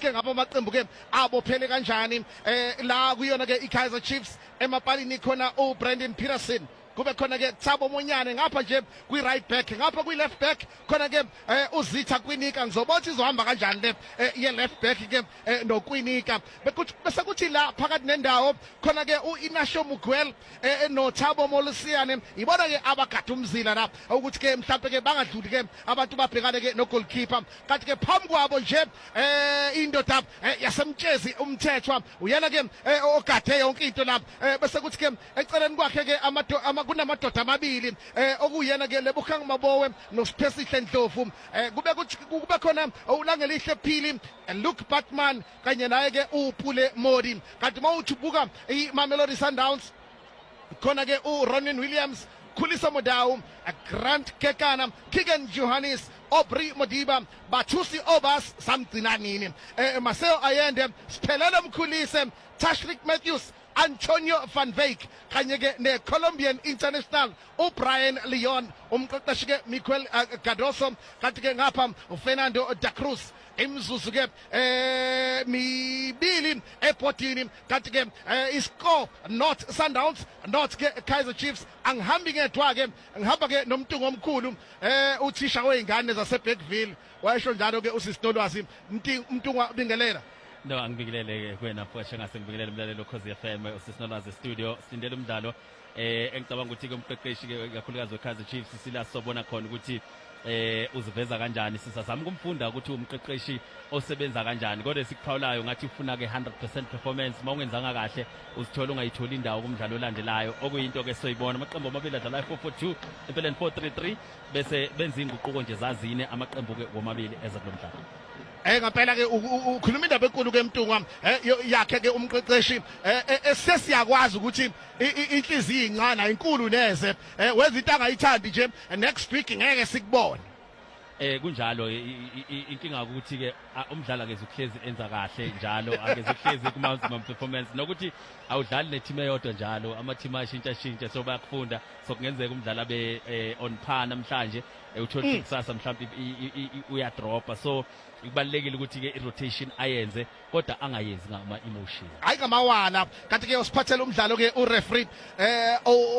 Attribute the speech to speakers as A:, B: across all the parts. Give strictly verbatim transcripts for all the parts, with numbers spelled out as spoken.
A: ke ngapha amaqembu ke abophele kanjani eh la kuyona ke iKaizer Chiefs emapalini khona uBrandon Peterson kube khona ke Thabo Monyane ngapha nje kwi right back ngapha kwi left back khona ke uZitha Kwinika ngizobothi izohamba kanjani le ye left back ke no Kwinika bese kuthi la phakathi nendawo khona ke uInasho Mugwel no Thabo Molosiane ibona ke abagada umzila la ukuthi ke mhlawumbe ke bangadluli ke abantu babhekane ke no goalkeeper kanti ke phambi kwabo nje indoda yasemtshezi umthethwa uyena ke ogade yonke into la bese kuthi ke eceleni kwakhe ke amadoda kunamadoda amabili eh okuyena ke lebukhanga mabowe noSiphesihle Ndlovu eh kube kube khona ulangelihle phili Luke Batman kanye naye ke uPule Modi kanti mawuthubuka iMamelodi Sundowns khona ke uRonin Williams Khulisa Modawu Grant Kekana Kigen Johannes Aubrey Modiba Bathusi Obas Samgcinanini eh Marcel Ayende Siphelele Mkhulise Tashrik Matthews Antonio van Wyk kanye ke ne Colombian International uBrian Leon umqeqeshi ke Miquel Cardoso kanti ke ngapha uFernando da Cruz imzuzu ke eh mibili ebhodini kanti ke iscore not Sundowns not ke Kaizer Chiefs angihambi ngedwa ke ngihamba ke nomntungu omkhulu eh uthisha weingane zase Bergville wayesho njalo ke usisitolwazi umntungu bingelela.
B: No angibingelele kwena futhi ngase ngibingelele umlalelo Khosi F M usisinonazi studio sindele umdlalo eh engicabanga ukuthi ke umqeqeshi ke kakhulukazi weKaizer Chiefs sila sobona khona ukuthi eh uziveza kanjani sisazama ukumfunda ukuthi umqeqeshi osebenza kanjani kodwa sikuphawulayo ngathi ufuna ke one hundred percent performance mawungenzanga kahle uzithola ungayitholi indawo kumdlalo olandelayo okuyinto ke soyibona amaqembu amabili adlala four four two empeleni four three three bese benza inguquko nje zazine amaqembu ke womabili eza kulomdlalo.
A: Eh ngaphela ke ukhuluma indaba enkulu ke Mtungwa yakhe ke umqeqeshi esesiyakwazi ukuthi inhliziyo incane inkulu neze wenza into angayithandi nje next week ngeke sikubone.
B: Eh kunjalo inkinga ukuthi ke umdlalo ake uhlezi enza kahle njalo ake uhlezi ku maximum performance nokuthi awudlali ne team eyodwa njalo ama team ashintsha shintsha so bayakufunda so kungenzeka umdlalo abe on par namhlanje uthola kusasa mhlawumbe uya dropa so kubalekile ukuthi ke i-rotation ayenze kodwa angayenzi ngama emotion
A: hayi ngamawala kanti ke usiphathela umdlalo ke ureferee eh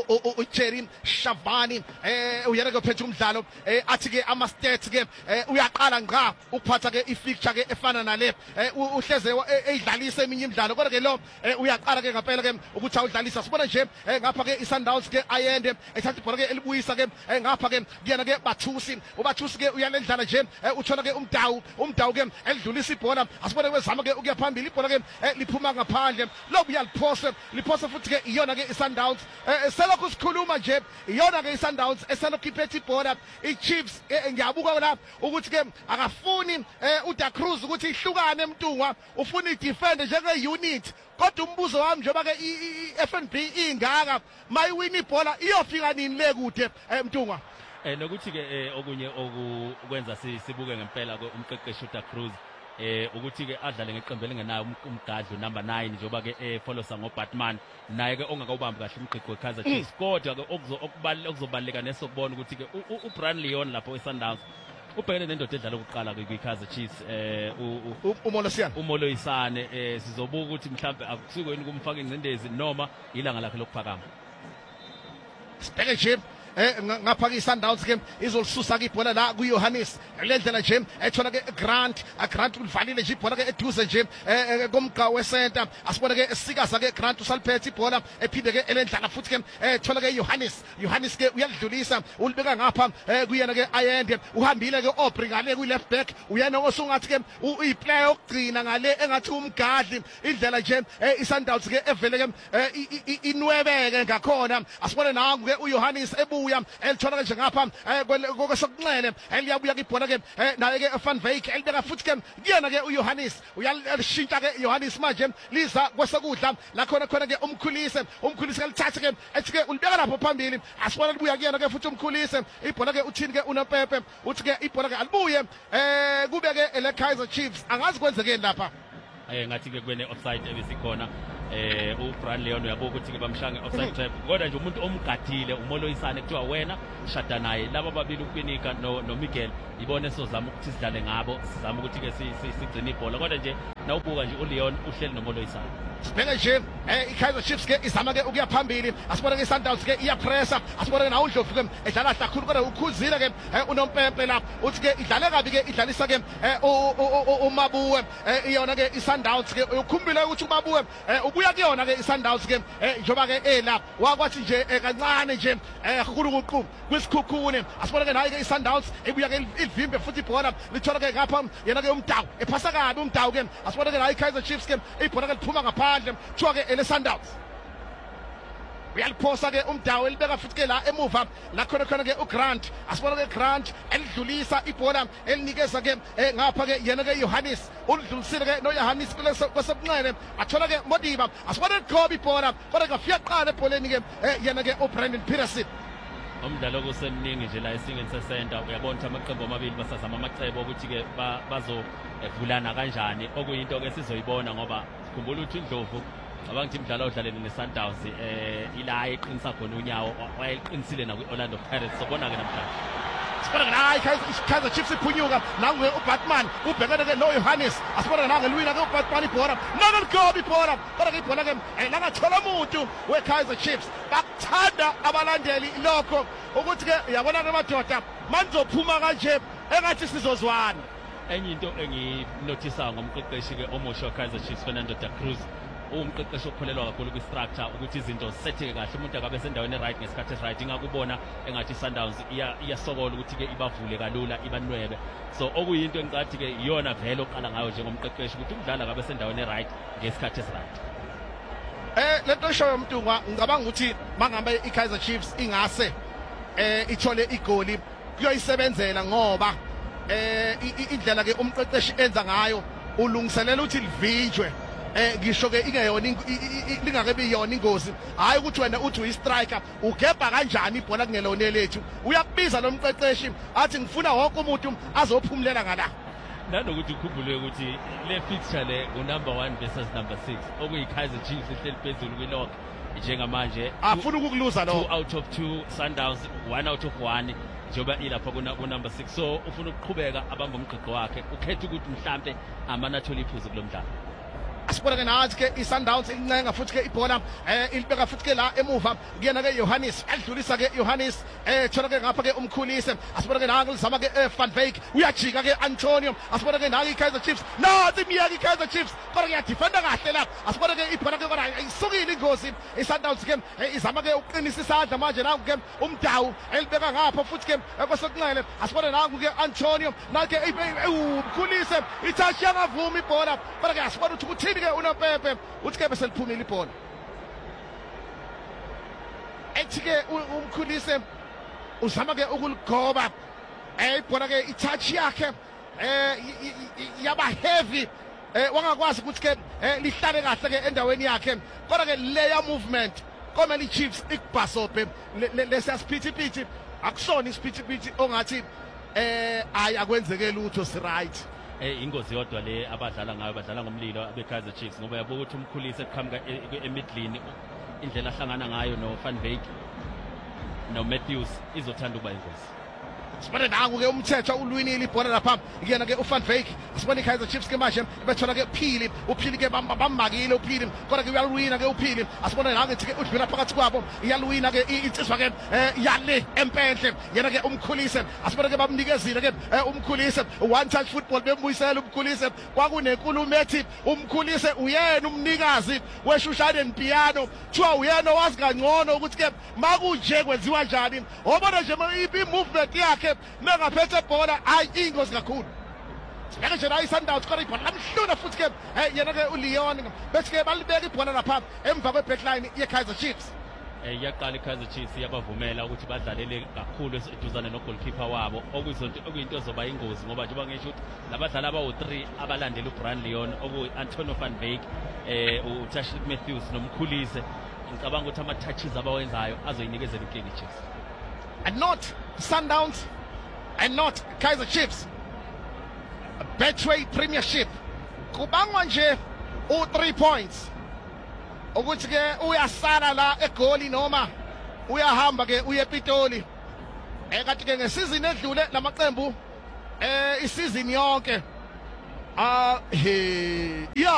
A: uJerry Shavani eh uyena ke phethe umdlalo athi ke ama stats ke uyaqala ngqa ukuphatha ke i-fixture ke efana nale uhleze eyidlalisa eminye imidlalo kodwa ke lo uyaqala ke ngaphela ke ukuthi awudlalisa sibona nje ngapha ke iSundowns ke ayende ethatha ibhola ke elibuyisa ke ngapha ke kuyena ke Bathusi uBathusi ke uyalendlala nje uthola ke umdawu umdawu ke elidlulisa ibhola asibone kwezama ke ukuya phambili ibhola ke liphuma ngaphandle lo uyaliphosa liphosa futhi ke iyona ke iSundowns selokhu sikhuluma nje iyona ke iSundowns eselokiphethe ibhola iChiefs ngiyabuka la ukuthi ke akafuni uDa Cruz ukuthi ihlukane emntungwa ufuna idefend njenge unit kodwa umbuzo wami njengoba ke iF N B ingaka mayiwina ibhola iyofika nini le kude emntungwa
B: eh nokuthi ke okunye okwenza sibuke ngempela ke umqeqeshi uDa Cruz eh ukuthi ke adlale ngeqembu elingenayo umgadlo number nine njengoba ke follows ngoBatman naye ke ongakawubambi kahle umqiqo weKaizer Chiefs kodwa ke okuzobaleka okuzobaleka nesokubona ukuthi ke uBrian Leon lapho eSundowns ubhekene nendoda edlala ukuqala kwiKaizer Chiefs eh
A: uMolosiane
B: uMoloyisane eh sizobuka ukuthi mhlawumbe akusikweni kumfaka ingcindezi noma ilanga lakhe lokuphakama
A: sibheke nje eh ngapha ke iSundowns ke izolisusa ke ibhola la kuJohannes lendlela nje ethola ke Grant Grant ulivalile nje ibhola ke eduze nje komgqa wecenter asibona ke sikaza ke Grant usaliphethe ibhola ephinde ke elendlala futhi ke ethola ke Johannes Johannes ke uyalidlulisa ulibeka ngapha kuyena ke ayende uhambile ke Aubrey ngale ku left back uyena osungathi ke uyiplayer okugcina ngale engathi umgadli indlela nje iSundowns ke evele ke inwebeke ngakhona asibona nangu ke uJohannes ebu uya elithola nje ngapha kokusokunxele eliyabuya ibhola ke naye ke Van Wyk elibeka futhi ke kuyena ke uJohannes uyalishintsha ke Johannes manje liza kwesokudla la khona khona ke umkhulise umkhulise ke lithathe ke ethi ke ulibeka lapho phambili asibona libuya kuyena ke futhi umkhulise ibhola ke uthini ke unoPepe uthi ke ibhola ke alibuye eh kube ke le Kaizer Chiefs angazi kwenzekeni lapha
B: eh ngathi ke kwene offside ebesikhona eh uBrian Leon uyabuka ukuthi ke bamshange offside trap kodwa nje umuntu omgadile uMoloyisane kuthiwa wena shada naye laba babili uKwinika no no Miguel ibone sozama ukuthi sidlale ngabo sizama ukuthi ke sigcine ibhola kodwa nje nawubuka nje uLeon uhleli nomoloyisana.
A: Sibheke nje eh iKaizer Chiefs ke izama ke ukuya phambili asibona ke Sundowns ke iyapressa asibona ke nawo uDlovu ke edlala kakhulu kodwa ukhuzile ke unompempe lapha uthi ke idlale kabi ke idlalisa ke uMabuwe iyona ke iSundowns ke ukhumbule ukuthi uMabuwe ubuya kuyona ke iSundowns ke njoba ke ela wakwathi nje kancane nje khulukuqu kwisikhukhune asibona ke nayo ke iSundowns ebuya ke ilivimbe futhi ibhola lithola ke ngapha yena ke uMdawu ephasa kabi uMdawu ke asibona ke nayo iKaizer Chiefs ke ibhola ke liphuma ngapha kuthiwa ke ele Sundowns uyaliphosa ke uMdawu elibeka futhi ke la emuva la khona khona ke uGrant asibona ke Grant elidlulisa ibhola elinikeza ke ngapha ke yena ke Johannes ulidlulisile ke no Johannes kwesebunxele athola ke Modiba asibona iqhoba ibhola kodwa kafika qala ebholeni ke yena ke uBrandon Peterson.
B: Umdlalo kusemningi nje la esingeni sesenta uyabona ukuthi amaqembu amabili basazama amacebo ukuthi ke bazovulana kanjani okuyinto ke sizoyibona ngoba sikhumbula ukuthi iNdlovu abangithi imidlalo odlalene neSundowns eh ila eqinisa khona unyawo wayeqinisile na kwiOrlando Pirates sobona ke namhlanje.
A: Asibona la iKaizer Chiefs iphunyuka nangu uBatman ubhekene ke no Johannes asibona nangu Luina ke uBatman ibhola nangu igobi ibhola kodwa ke ibhola ke langathola umuntu weKaizer Chiefs bakuthanda abalandeli lokho ukuthi ke uyabona ke madoda manzophuma kanje engathi sizozwana.
B: Enye into enginothisa ngomqeqeshi ke omusha weKaizer Chiefs Fernando da Cruz umqeqeshi okholelwa kakhulu kwi-structure ukuthi izinto zisetheke kahle umuntu akabe sendaweni right ngesikhathi right ingakubona engathi Sundowns iyasokola ukuthi ke ibavule kalula ibanwebe so okuyinto engicathi ke iyona vele oqala ngayo njengomqeqeshi ukuthi umdlali akabe sendaweni right ngesikhathi right.
A: Eh lento shoyo Mtungwa ngicabanga ukuthi mangabe iKaizer Chiefs ingase eh ithole igoli kuyoyisebenzela ngoba eh indlela ke umqeqeshi enza ngayo ulungiselela ukuthi livinjwe eh ngisho ke ingeyona lingake biyona ingozi hayi ukuthi wena uthi uyistriker ugebha kanjani ibhola kungelone lethu uyakubiza lo mqeqeshi athi ngifuna wonke umuntu azophumulela ngala
B: nanokuthi ukhumbule ukuthi le fixture le unumber one versus number six okuyiKaizer Chiefs ehleli phezulu kwilog njengamanje
A: afuna ukukuluza lo
B: two out of two Sundowns one out of one njoba ilapha kuna number six so ufuna ukuqhubeka abamba umqiqo wakhe ukhetha ukuthi mhlambe amanathola iphuzu kulomdlalo.
A: Asibona ke nathi ke iSundowns incenga futhi ke ibhola eh ilibeka futhi ke la emuva kuyena ke Johannes edlulisa ke Johannes eh thola ke ngapha ke umkhulise asibona ke nangu lizama ke Van Wyk uyajika ke Antonio asibona ke nangu iKaizer Chiefs nathi imiyeke iKaizer Chiefs kodwa kuyadefenda kahle la asibona ke ibhola ke kodwa isukile ingozi iSundowns ke izama ke uqinisa isandla manje nangu ke uMdawu elibeka ngapha futhi ke kwesokunxele asibona nangu ke Antonio nakhe umkhulise ithashi yangavuma ibhola kodwa ke asibona ukuthi ke unopepe uthi ke bese liphumile ibhola ethi ke umkhulise uzama ke ukuligoba eh ibhola ke itouch yakhe eh yaba heavy eh wangakwazi ukuthi ke lihlale kahle ke endaweni yakhe kodwa ke leya movement komele iChiefs ikubhasope lesiyasiphithiphithi akusona isiphithiphithi ongathi eh ayakwenzeke lutho si right.
B: Eh ingozi yodwa le abadlala ngayo badlala ngomlilo beKaizer Chiefs ngoba yabo ukuthi umkhulise eqhamuka emidlini indlela ahlangana ngayo no Van Wyk no Matthews izothanda ukuba ingozi.
A: Sibona nangu ke umthetho ulwinile ibhola lapha kuyena ke uVan Wyk sibona iKaizer Chiefs ke manje bethola ke Phili uPhili ke bammakile uPhili kodwa ke uyalwina ke uPhili asibona nangithi ke udlula phakathi kwabo iyalwina ke insizwa ke yale empenhle yena ke umkhulise asibona ke bamnikezile ke umkhulise one touch football bembuyisela umkhulise kwakunenkulumo ethi umkhulise uyena umnikazi weshushane piano thiwa uyena wazi kangcono ukuthi ke makunje kwenziwa njani obona nje ipi movement yakhe mengaphethe ibhola hayi ingozi kakhulu. Sibeke nje la iSundowns kodwa ibhola lamhluna futhi ke yena ke uLeon bese ke balibeka ibhola lapha emva kwebackline yeKaizer Chiefs.
B: Eh yaqala iKaizer Chiefs yabavumela ukuthi badlalele kakhulu eduzane nogoalkeeper wabo okuyizonto okuyinto zoba ingozi ngoba njengoba ngisho ukuthi labadlali abawu three abalandela uBrian Leon okuAntonio Van Wyk eh uTash Matthews nomkhulise ngicabanga ukuthi ama touches abawenzayo azoyinikezela inkinga iChiefs.
A: And not Sundowns and not Kaizer Chiefs. Betway Premiership kubangwa nje u three points ukuthi ke uyasala la egoli noma uyahamba ke uye ePitoli ekathi ke ngesizini edlule lamaqembu eh isizini yonke ah he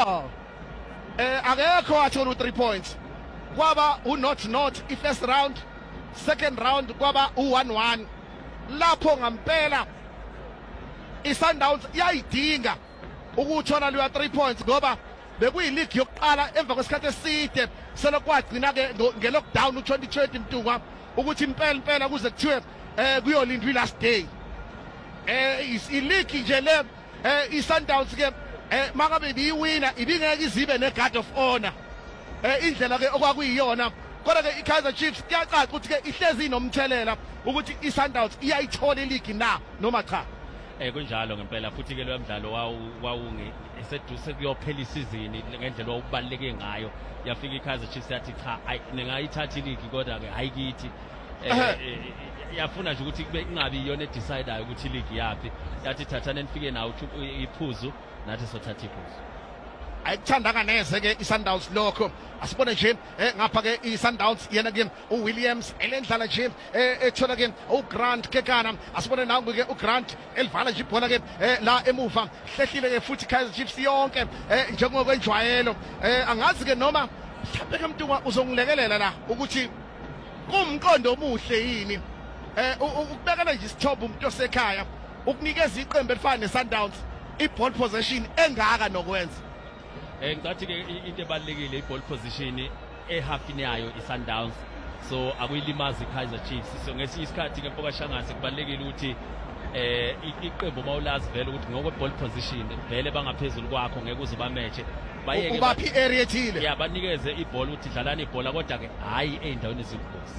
A: no eh akekho wathola u three points kwaba u not not I first round second round kwaba u one one lapho ngampela iSundowns yayidinga ukuthola leya three points ngoba bekuyileague yokuqala emva kwesikhathi eside selokwagcina ke ngelockdown u twenty twenty mntungwa ukuthi impela impela kuze kuthiwe eh kuyolindwa last day eh ileague nje le eh iSundowns ke eh makabe biyiwina ibingeke izibe neguard of honor eh indlela ke okwakuyiyona kodwa ke iKaizer Chiefs kuyacaca ukuthi ke ihlezi inomthelela ukuthi iSundowns iyayithola ileague na noma cha
B: eh kunjalo ngempela futhi ke lo mdlalo wawunge eseduse kuyophela isizini ngendlela okubaleke ngayo yafika iKaizer Chiefs yathi cha ningayithatha ileague kodwa ke hayikithi yafuna nje ukuthi kube ingabi iyona edecider ukuthi ileague yapi yathi thathana nifike nawo iphuzu nathi sothatha iphuzu
A: ayithandanga neze ke iSundowns lokho asibone nje ngapha ke iSundowns yena ke uWilliams elendlala nje ethola ke uGrant Kekana asibone nangu ke uGrant elivala nje ibhola ke la emuva hlehlile ke futhi Kaizer Chiefs yonke njengokwenjwayelo angazi ke noma mhlawumbe ke mntungwa uzongilekelela la ukuthi kumqondo omuhle yini eh ukubekela nje isithobo umuntu osekhaya ukunikeza iqembu elifana neSundowns iball possession engaka nokwenza
B: eh ngathi ke into ebalekile iball position ehafini yayo iSundowns so akuyilimazi iKaizer Chiefs so ngesinye isikhathi ke mpokashangase kubalekile ukuthi eh iqembu mawulazi vele ukuthi ngokwe ball position vele bangaphezulu kwakho ngeke uze bameche bayeke
A: ubaphi area ethile
B: yeah banikeze ibhola ukuthi dlalana ibhola kodwa ke hayi eindaweni ezibhosi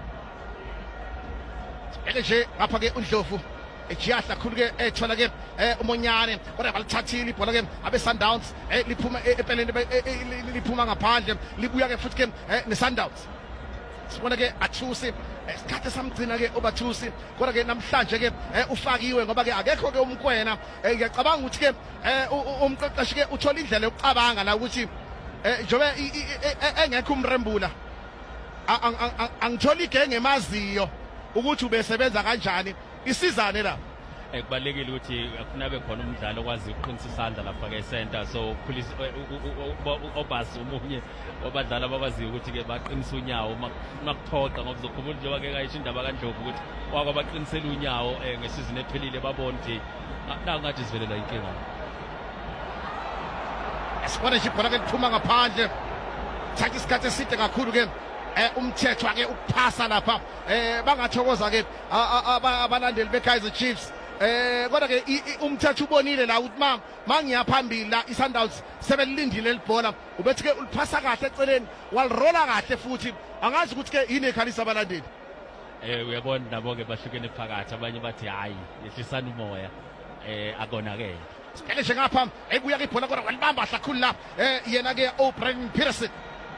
A: eke nje ngapha ke uNdlovu ejiyahla khulu ke ethola ke umonyane kodwa balithathile ibhola ke abe Sundowns liphuma empeleni liphuma ngaphandle libuya ke futhi ke neSundowns sibona ke Athusi isikhathi samgcina ke obathusi kodwa ke namhlanje ke ufakiwe ngoba ke akekho ke umkwena ngiyacabanga ukuthi ke umqeqeshi ke uthola indlela yokucabanga la ukuthi njobe engekho umrembula angithola igenge emaziyo ukuthi ubesebenza kanjani isizane la
B: ekubalekile ukuthi akuna bekhona umdlalo okwazi uqinisa isandla lapha ke center so police obasi umunye obadlala bakwazi ukuthi ke baqinisa unyawo makuthoqa ngoba uzokhumbula njengoba ke kayisho indaba kaNdlovu ukuthi wakwabaqinisela unyawo ngesizini ephelile babona ukuthi naku ngathi sivelela inkinga
A: esibona nje ibhola ke liphuma ngaphandle thatha isikhathi eside kakhulu ke umthetho ake ukuphasa lapha eh bangathokoza ke abalandeli beKaizer Chiefs eh kodwa ke umthetho ubonile la ukuthi ma mangiyaphambili la iSundowns sebelindile libhola ubethi ke uliphasa kahle eceleni walirola kahle futhi angazi ukuthi ke yini ekhalisa abalandeli
B: eh uyabona nabo ke bahlukene phakathi abanye bathi hayi yehlisana umoya eh akonakele
A: sibheke nje ngapha ebuya ke ibhola kodwa walibamba hlakhulu la eh yena ke uBrandon Peterson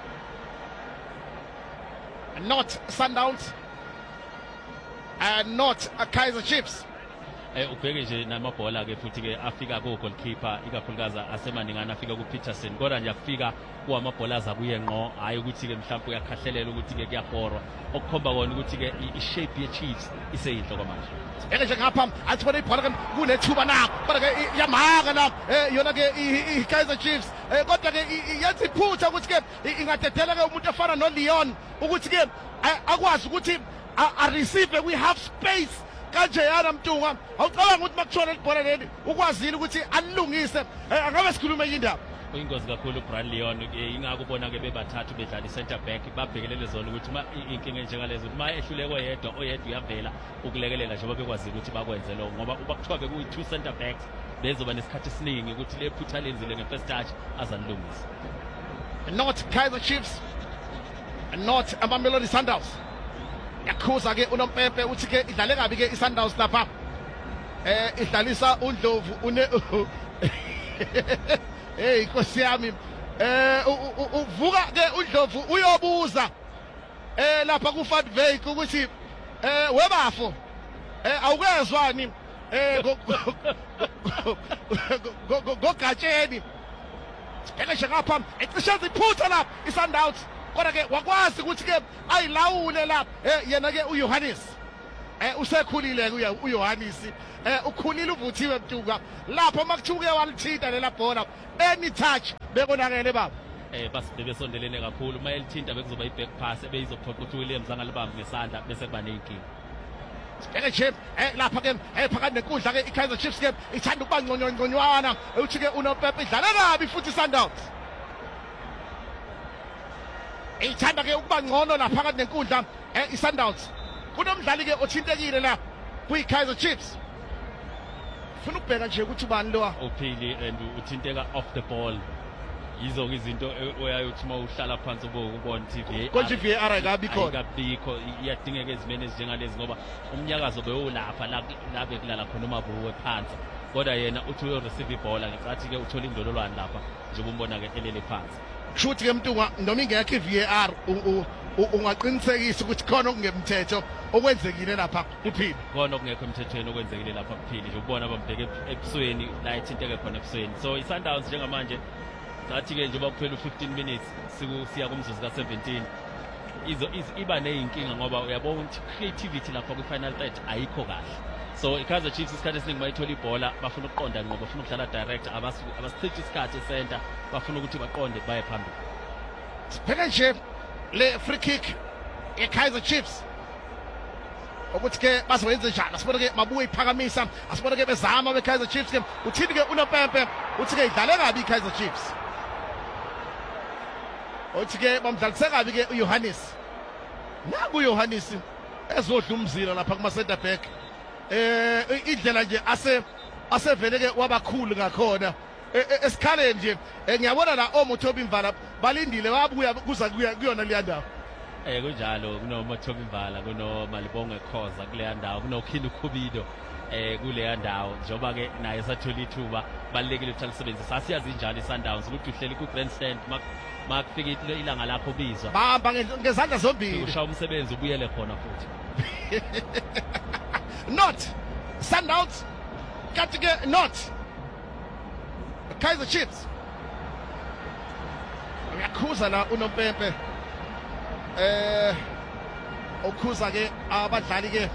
A: not Sundowns and not a Kaizer Chiefs
B: eh ubheke nje namabhola ke futhi ke afika ku goalkeeper ikakhulukazi asemaningana afika ku Peterson kodwa nje afika kuamabhola azakuye ngqo hayi ukuthi ke mhlawumbe uyakhahlelela ukuthi ke kuyakhorwa okukhomba kona ukuthi ke ishape ye Chiefs iseyinhlo kwamanje
A: eke nje ngapha athibona ibhola ke kunethuba nakho kodwa ke yamaka la yona ke iKaizer Chiefs kodwa ke yenza iphutha ukuthi ke ingadedela ke umuntu efana no Leon ukuthi ke akwazi ukuthi a receive kwi half space kanje yana mtunga awucabanga ukuthi makuthola ibhola leli ukwazile ukuthi alilungise angabe sikhuluma indaba
B: uyingozi kakhulu uBrian Leon ingakho ubona ke bebathathu bedlala center back babhekelele zona ukuthi uma inkinga njengalezo ukuthi ma ehluleko oyedwa oyedwa uyavela ukulekelela njengoba bekwazi ukuthi bakwenze lo ngoba ubakuthiwa bekuyi two center backs bezoba nesikhathi esiningi ukuthi le phutha lenzile ngefirst touch azalilungisa
A: not Kaizer Chiefs and not Mamelodi Sundowns yakhuza ke uNompepe uthi ke idlale kabi ke iSundowns lapha eh idlalisa uNdlovu une hey Nkosi yami eh uvuka ke uNdlovu uyobuza eh lapha ku Fat Veik ukuthi eh webafo eh awukezwani eh gogatsheni eke nje ngapha ecishe iphutha lapha iSundowns kodwa ke wakwazi ukuthi ke ayilawule lapha yena ke uJohannes eh usekhulile kuya uJohannes eh ukhulile uvuthiwe Mtuka lapho makuthuke walithinta lela bhola any touch bekonakele baba
B: eh basi besondelene kakhulu uma elithinta bekuzoba iback pass ebeyizophoqa ukuthi Williams angalibambi ngesandla bese kuba nenkinga.
A: Sibheke nje eh lapha ke eh phakathi nenkundla ke iKaizer Chiefs ke ithanda ukuba ngconyongconywana uthi ke unoPepe idlala kabi futhi Sundowns ithanda ke ukuba ngcono la phakathi nenkundla eh iSundowns kunomdlali ke othintekile la kuyiKaizer Chiefs ufuna ukubheka nje ukuthi ubani lo
B: uphili and uthinteka off the ball yizo izinto oyayothi uma uhlala phansi ubona T V
A: konje V A R ayikabi khona
B: ayikabikho iyadingeka ezimene ezinjengalezi ngoba umnyakazo bewulapha la la bekulala khona umabuwe phansi kodwa yena uthi uyo receive ibhola ngicathi ke uthola indololwane lapha nje umbona ke elele phansi
A: kushuthi ke Mtunga noma ingekho iV A R ungaqinisekisa ukuthi khona okungemthetho okwenzekile lapha kuphili
B: khona okungekho emthethweni okwenzekile lapha kuphili nje ubona bambheke ebusweni la ethinteke khona ebusweni so iSundowns njengamanje ngathi ke njengoba kuphela u-fifteen minutes siya kumzuzu ka seventeen izo iba neyinkinga ngoba uyabona ukuthi creativity lapha kwi-final third ayikho kahle so iKaizer Chiefs isikhathi esiningi bayithola ibhola bafuna ukuqonda ngoba bafuna ukudlala direct abasichithi isikhathi center bafuna ukuthi baqonde baye phambili.
A: Sibheke nje le free kick eKaizer Chiefs ukuthi ke bazoyenza njani asibone ke mabuye iphakamisa asibone ke bezama beKaizer Chiefs ke uthini ke unoPepe uthi ke idlale kabi iKaizer Chiefs uthi ke bamdlalise kabi ke uJohannes naku uJohannes ezodla umzila lapha kuma center back eh indlela nje ase asevele ke wabakhulu ngakhona esikhaleni nje ngiyabona la oMuthobi Mvala balindile wabuya kuza kuyona le ndawo
B: eh kunjalo kunoMuthobi Mvala kunoMalibongwe Khoza kule ndawo kunoKhindi Khubido eh kule ndawo njoba ke naye sathola ithuba balekile ukuthi alisebenzise asiyazi njalo iSundowns ukuthi uhleli ku grandstand makufika ilanga lakho bizwa
A: bamba ngezandla zombili
B: usha umsebenzi ubuyele khona futhi
A: not Sundowns kathi ke not Kaizer Chiefs uyakhuza la unoPepe eh okhuza ke abadlali ke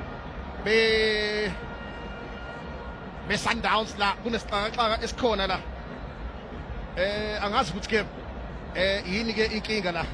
A: be be Sundowns la kunesixaka esikhona la eh angazi ukuthi ke eh yini ke inkinga la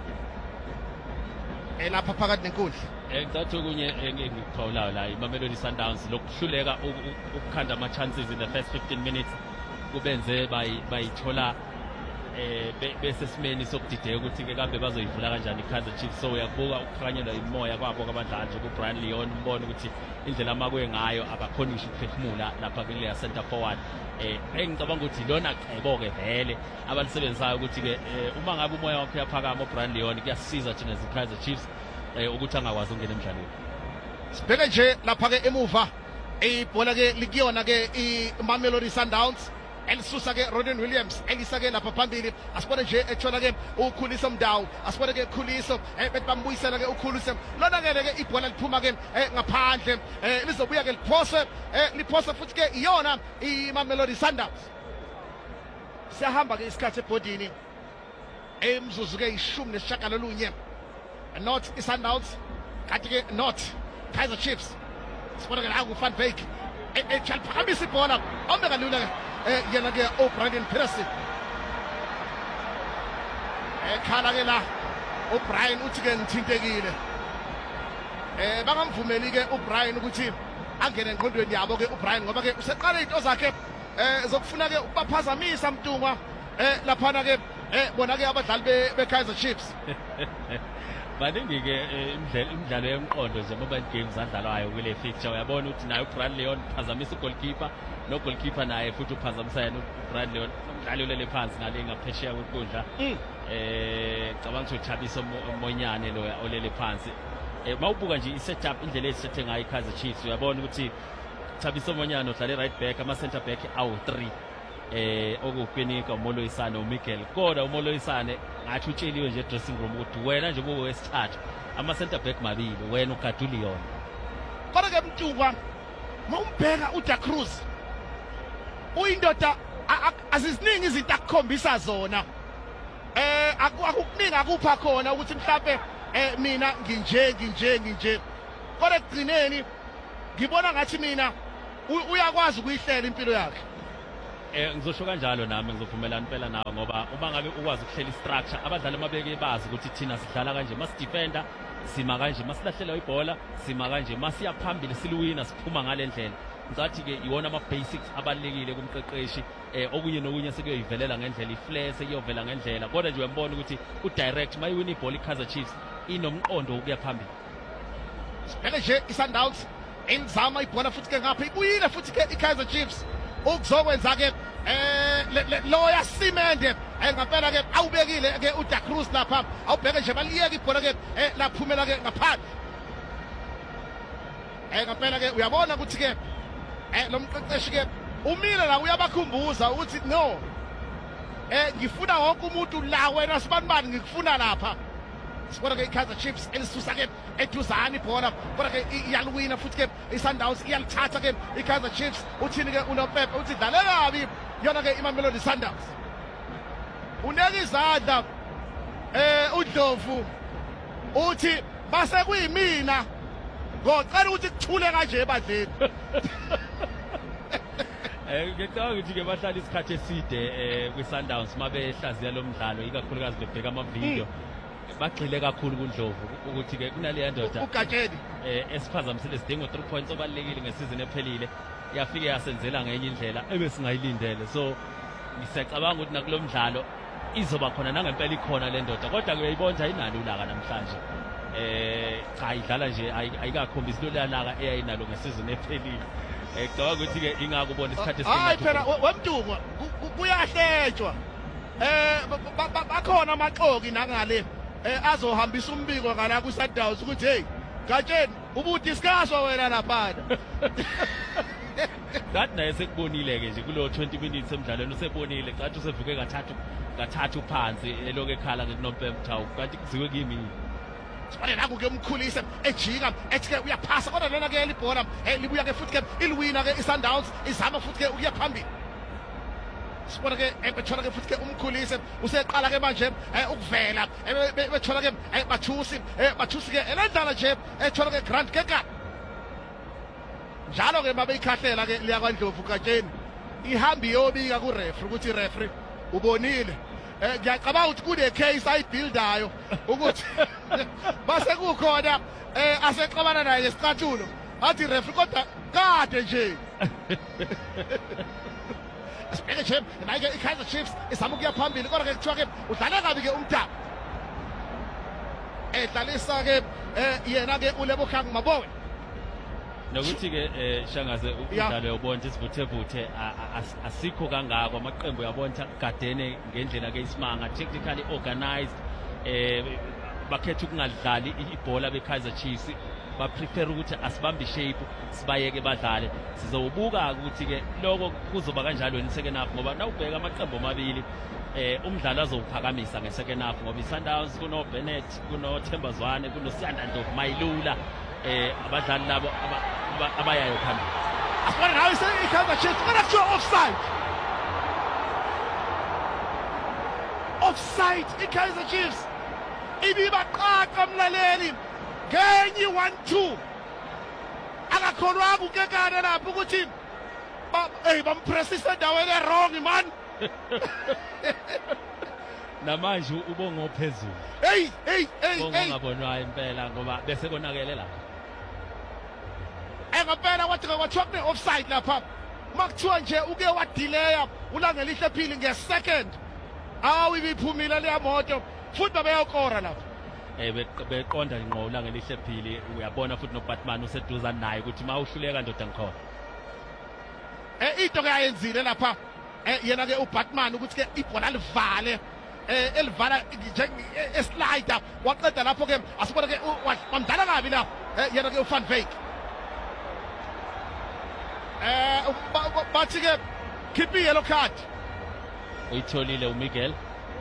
A: eh lapha phakathi nenkundla
B: eh ngicathu kunye engikuqhawulayo la iMamelodi Sundowns lokuhluleka ukukhanda ama chances in the first fifteen minutes kubenze bayithola eh bese simeni sokudideka ukuthi ke kambe bazoyivula kanjani iKaizer Chiefs so uyakubuka ukukhanyelwa imoya kwabo abadlali nje kuBrian Leon umbone ukuthi indlela amakwe ngayo abakhona ngisho ukuphefumula lapha kule ya center forward eh engicabanga ukuthi lona cebo ke vele abalisebenzayo ukuthi ke uma ngabe umoya wakhe uyaphakama uBrian Leon kuyasiza thina iKaizer Chiefs eh ukuthi angakwazi ukungena emdlalweni.
A: Sibheke nje lapha ke emuva ibhola ke likuyona ke iMamelodi Sundowns elisusa ke Roden Williams elisa ke lapha phambili asibone nje ethola ke ukhuliso Mdawu asibone ke ukhuliso bethi bambuyisela ke ukhuliso lona ke ke ibhola liphuma ke ngaphandle lizobuya ke liphose liphose futhi ke iyona iMamelodi Sundowns siyahamba ke isikhathi ebhodini emzuzu ke ishumi nesishagalolunye not iSundowns kanti ke not Kaizer Chiefs sibone ke la uVan Beek echalphakamisa ibhola ombeka lula ke eh yena ke uBrandon Pearson ekhala ke la uBrian uthi ke ngithintekile eh bangamvumeli ke uBrian ukuthi angene engqondweni yabo ke uBrian ngoba ke useqala into zakhe eh zokufuna ke ukubaphazamisa Mtungwa eh laphana ke eh bona ke abadlali beKaizer Chiefs
B: baningi ke imidlalo yemqondo nje ngoba games adlalwayo kule fixture uyabona ukuthi naye uBrian Leon phazamisa ugoalkeeper no goalkeeper naye futhi uphazamisa yena uBrian Leon umdlali olele phansi ngale ngaphesheya kwenkundla eh cabanga ukuthi Thabiso Monyane lo olele phansi eh mawubuka nje isetup indlela esethe ngayo iKaizer Chiefs uyabona ukuthi Thabiso Monyane udlala right back ama center back awu three eh okupenika uMoloyisane uMiguel kodwa uMoloyisane ngathi utsheliwe nje dressing room ukuthi wena nje ube wesithathu ama center back mabili wena uGadulion
A: kodwa ke Mtungwa mawumbheka uDa Cruz uyindoda aziziningi izinto akukhombisa zona eh akukuningi akupha khona ukuthi mhlawumbe eh mina nginje nginje nginje kodwa ekugcineni ngibona ngathi mina u- uyakwazi ukuyihlela impilo yakhe.
B: Eh ngizosho kanjalo nami ngizovumelana impela nawe ngoba uma ngabe ukwazi ukuhlela istructure abadlali mabeke bazi ukuthi thina sidlala kanje masidefenda sima kanje masilahlelwa ibhola sima kanje masiya phambili siluwina siphuma ngale ndlela. Ngizathi ke iwona ama basics abalekile kumqeqeshi eh okunye nokunye sekuyivelela ngendlela iflair sekuyovela ngendlela kodwa nje uyambona ukuthi u direct mayiwina ibhola iKaizer Chiefs inomqondo ukuya phambili.
A: Sibheke nje iSundowns ingizama ibhola futhi ke ngapha ibuyile futhi ke iKaizer Chiefs ukuzokwenza ke eh le- le- lo yasimende ngampela ke awubekile ke uDa Cruz lapha awubheke nje baliyeka ibhola ke eh, laphumela ke ngaphandle. Eh ngampela ke uyabona ukuthi ke eh lo mqeqeshi ke umile la uyabakhumbuza ukuthi no eh ngifuna wonke umuntu la wena sibanibani ngikufuna lapha. Sibona ke iKaizer Chiefs elisusa ke eduzane ibhola kodwa ke i- iyaluwina futhi ke iSundowns iyalithatha ke iKaizer Chiefs uthini ke unoPepe uthi dlale kabi yona ke iMamelodi Sundowns uneka izandla eh uDlovu uthi base kuyimina ngocela ukuthi kuthule kanje ebadleni.
B: Eh ngicabanga ukuthi ke bahlala isikhathi eside eh kwiSundowns mabehlaziya lo mdlalo ikakhulukazi bebheka ama video bagxile kakhulu kuNdlovu ukuthi ke kunale ndoda
A: uGatsheni
B: eh esiphazamisile sidinga three points obalekile ngesizini ephelile yafike yasenzela ngenye indlela ebesingayilindele so ngisacabanga ukuthi nakulo mdlalo izoba khona nangempela ikhona le ndoda kodwa ke uyayibona inalo ulaka namhlanje eh cha idlala nje ayi- ayikakhombisi lo laka eyayinalo ngesizini ephelile eh ngicabanga ukuthi ke ingakubona isikhathi
A: hayi
B: esiningi
A: phela we- wemdungu ku- ku- kuyahletshwa eh ba- ba- ba- bakhona amaxoki nangale eh azohambisa umbiko ngala kuSundowns ukuthi hey Gatsheni ubudiscusswa wena lapha.
B: That naye sekubonile ke nje kulo twenty minutes emdlalweni usebonile cathi usevuke kathathu kathathu phansi eloku ekhala ngekunompembe Mthawu kanti kuziwe kimi
A: Sibone naku ke umkhulise ejika ethi ke uyaphasa kodwa lona ke libhola eh libuya ke futhi ke ilwina ke iSundowns izama futhi ke ukuya phambili. Sibona ke ebethola ke futhi ke umkhulise useqala ke manje eh ukuvela bethola ke eh bathusi eh bathusi ke elendlala nje ethola ke Grant Keka. Njalo ke babe ikhahlela ke liya kwaNdlovu Gatsheni ihambi yobika ku referee ukuthi referee ubonile eh ngiyacabanga ukuthi kune case ayibuildayo ukuthi base kukhona eh asexabana naye ngesicathulo athi referee kodwa kade nje Sibheke nje naye ke iKaizer Chiefs izama ukuya phambili kodwa ke kuthiwa ke udlala kabi ke umdaba edlalisa ke eh yena ke uLebogang Mabowe
B: nokuthi ke eh shangaze
A: Ya.
B: umdlalo yobonke isivuthe vuthe asikho kangako amaqembu yabonta gadene ngendlela ke isimanga technically organized eh bakhetha ukungadlali i- ibhola beKaizer Chiefs ba prefer ukuthi asibambe shape sibayeke badlale sizobuka ukuthi ke lokho kuzoba kanjalo in second half ngoba nawubheka amaqembu amabili eh umdlalo azowuphakamisa nge second half ngoba iSundowns kuno Bennett kuno Thembazwane kuno Siyanda Ndlovu Mayilula eh abadlali labo aba- aba- abayayo phambili
A: asibona nawe ise iKaizer Chiefs kodwa kuthiwa offside offside iKaizer Chiefs ibibaqaqa mlaleli ngenye one two akakholwanga ukekana lapho ukuthi ba hey bampressisa endaweni wrong man
B: namanje ubongo phezulu
A: hey hey hey
B: ubongo
A: hey
B: ngabonwa impela ngoba bese konakele la
A: engempela wathi kwathiwa kune offside lapha makuthiwa nje uke wadelaya ulangelihle phili ngesecond awu ibiphumile leya moto futhi babeyokora lapha
B: eh beq- beqonda ngqo la ngelihle phili uyabona futhi noBatman useduzana naye ukuthi mawuhluleka ndoda ngikhona
A: eh into ke ayenzile lapha eh yena ke uBatman ukuthi ke ibhola livale eh elivala nje eslider waqeda lapho ke asibona ke u- wa- wamdala kabi la eh, yena ke uVan Wyk eh ba- ba- bathi ke khiphi yellow card
B: uyitholile uMiguel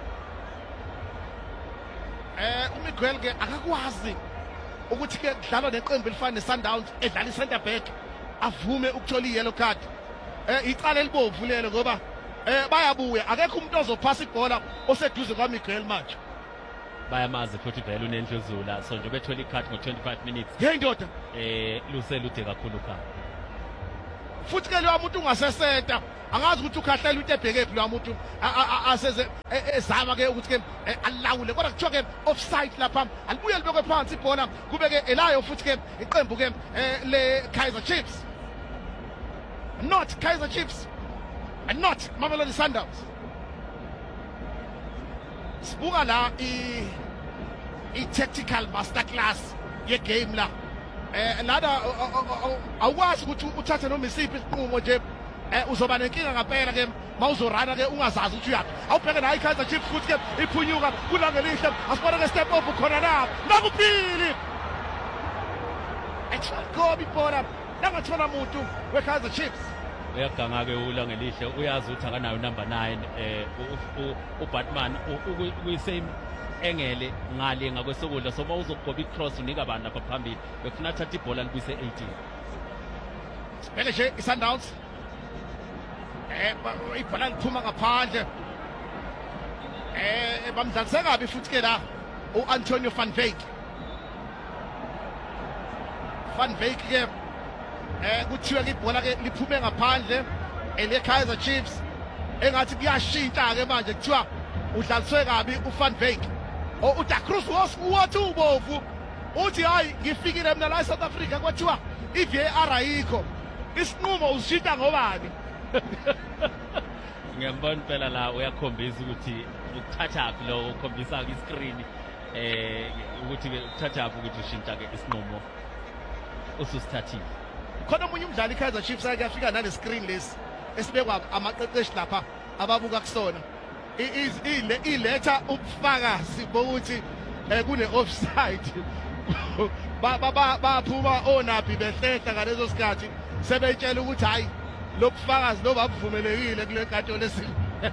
A: eh uMiguel ke akakwazi ukuthi ke kudlalwa neqembu elifana neSundowns edlala icenter back avume ukuthola iyellow card eh icala elibovu lelo ngoba eh bayabuya akekho umuntu ozophasa ibhola oseduze kwaMiguel manje
B: bayamazi futhi vele unendluzula so nje bethola ikhathi ngo twenty-five minutes
A: hey ndoda
B: eh luselude kakhulu ka
A: futhi ke lo muntu ungaseseta angazi ukuthi ukhahlela into ebhekephi lo muntu aseze ezama ke ukuthi ke alawule kodwa kuthiwa ke offside lapha alibuye libekwe phansi ibhola kube ke elayo futhi ke iqembu ke le Kaizer Chiefs not Kaizer Chiefs and not Mamelodi Sundowns. Sibuka la i i tactical masterclass ye game la eh lada awukwazi ukuthi uthathe noma isiphi isinqumo nje eh uzoba nenkinga ngempela ke mawuzorana ke ungazazi ukuthi uyapi awubheke la iKaizer Chiefs futhi ke iphunyuka kulangelihle asibona ke step up khona la nakuphili echakobi bona nangathola umuntu weKaizer Chiefs
B: uyaganga ke ulangelihle uyazi ukuthi akanayo number nine eh uBatman ukuyisame engele ngale ngakwesokudla so mawuzogoba icross unika abantu lapha phambili bekufuna athatha ibhola libuyise eighteen
A: sibheke nje iSundowns eh ibhola liphuma ngaphandle eh bamdlalise kabi futhi ke la uAntonio van Wyk van Wyk ke eh kuthiwa ke ibhola ke liphume ngaphandle ele Kaizer Chiefs engathi kuyashintsha ke manje kuthiwa udlaliswe kabi uVan Wyk o uDa Cruz wathi ubovu uthi hayi ngifikile mina la eSouth Africa kwathiwa iV A R ayikho isinqumo ushintsha ngobani
B: ngiyambona phela la uyakhombisa ukuthi ukuthatha lo ukhombisa ku screen eh ukuthi ke ukuthatha ukuthi ushintsha ke isinqumo ususithathile
A: khona umunye umdlali iKaizer Chiefs ake afika nale screen lesi esibekwa amaqeqeshi lapha ababuka kusona ile iletha ubufakazi bokuthi kune offside ba ba baphuma onaphi behlehla ngalezo sikhathi sebetshela ukuthi hayi lo bufakazi lo babuvumelekile kule nkatho lesi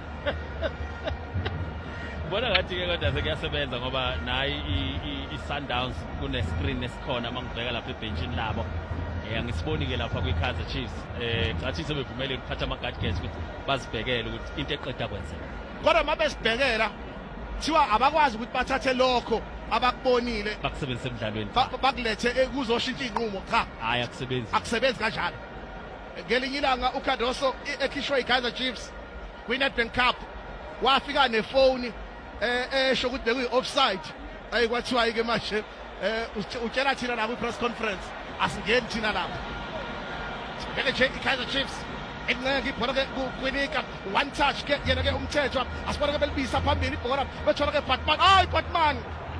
B: bona ngathi ke kodwa sekuyasebenza ngoba nayi iSundowns kune screen esikhona mangibheka lapha ebenchini labo eh ngisiboni ke lapha kwiKaizer Chiefs eh ngathi sebevumele ukuphatha ama guard gates ukuthi bazibhekele ukuthi into eqeda kwenzeka
A: kodwa mabesibhekela thiwa abakwazi ukuthi bathathe lokho abakubonile
B: bakusebenzise emidlalweni
A: bakulethe kuzoshintsha inqumo cha
B: hayi akusebenzi
A: akusebenzi kanjalo ngelinye ilanga uKadoso ekhishwe iKaizer Chiefs kwiNedbank Cup wafika nefoni eh esho ukuthi bekuyi offside ayikwathiwa ke manje eh utshela thina la ku press conference asingeni thina lapha sibheke nje iKaizer Chiefs encenga ibhola ke kwinika one touch ke yena ke umthetho asibona ke belibisa phambili ibhola bethola ke Batman hayi Batman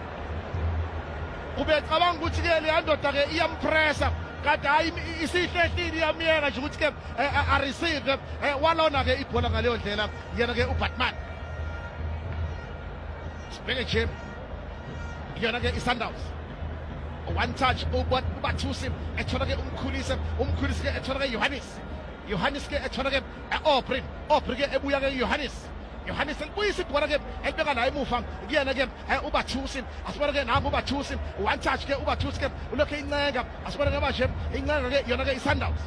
A: kube cabanga ukuthi ke le ndoda ke iyampressa kade hayi isihlehlile iyamyeka nje ukuthi ke a receive walona ke ibhola ngaleyo ndlela yena ke uBatman sibheke nje yena ke iSundowns one touch ubathusi ethola ke umkhulise umkhulise ke ethola ke Johannes Johannes ke ethola ke Oprin Oprin ke ebuya ke Johannes Johannes elibuyisa ibhola ke elibeka la emuva kuyena ke ubathusi asibona ke nangu ubathusi one touch ke ubathusi ke ulokho incenga asibona ke manje incenga ke yona ke iSundowns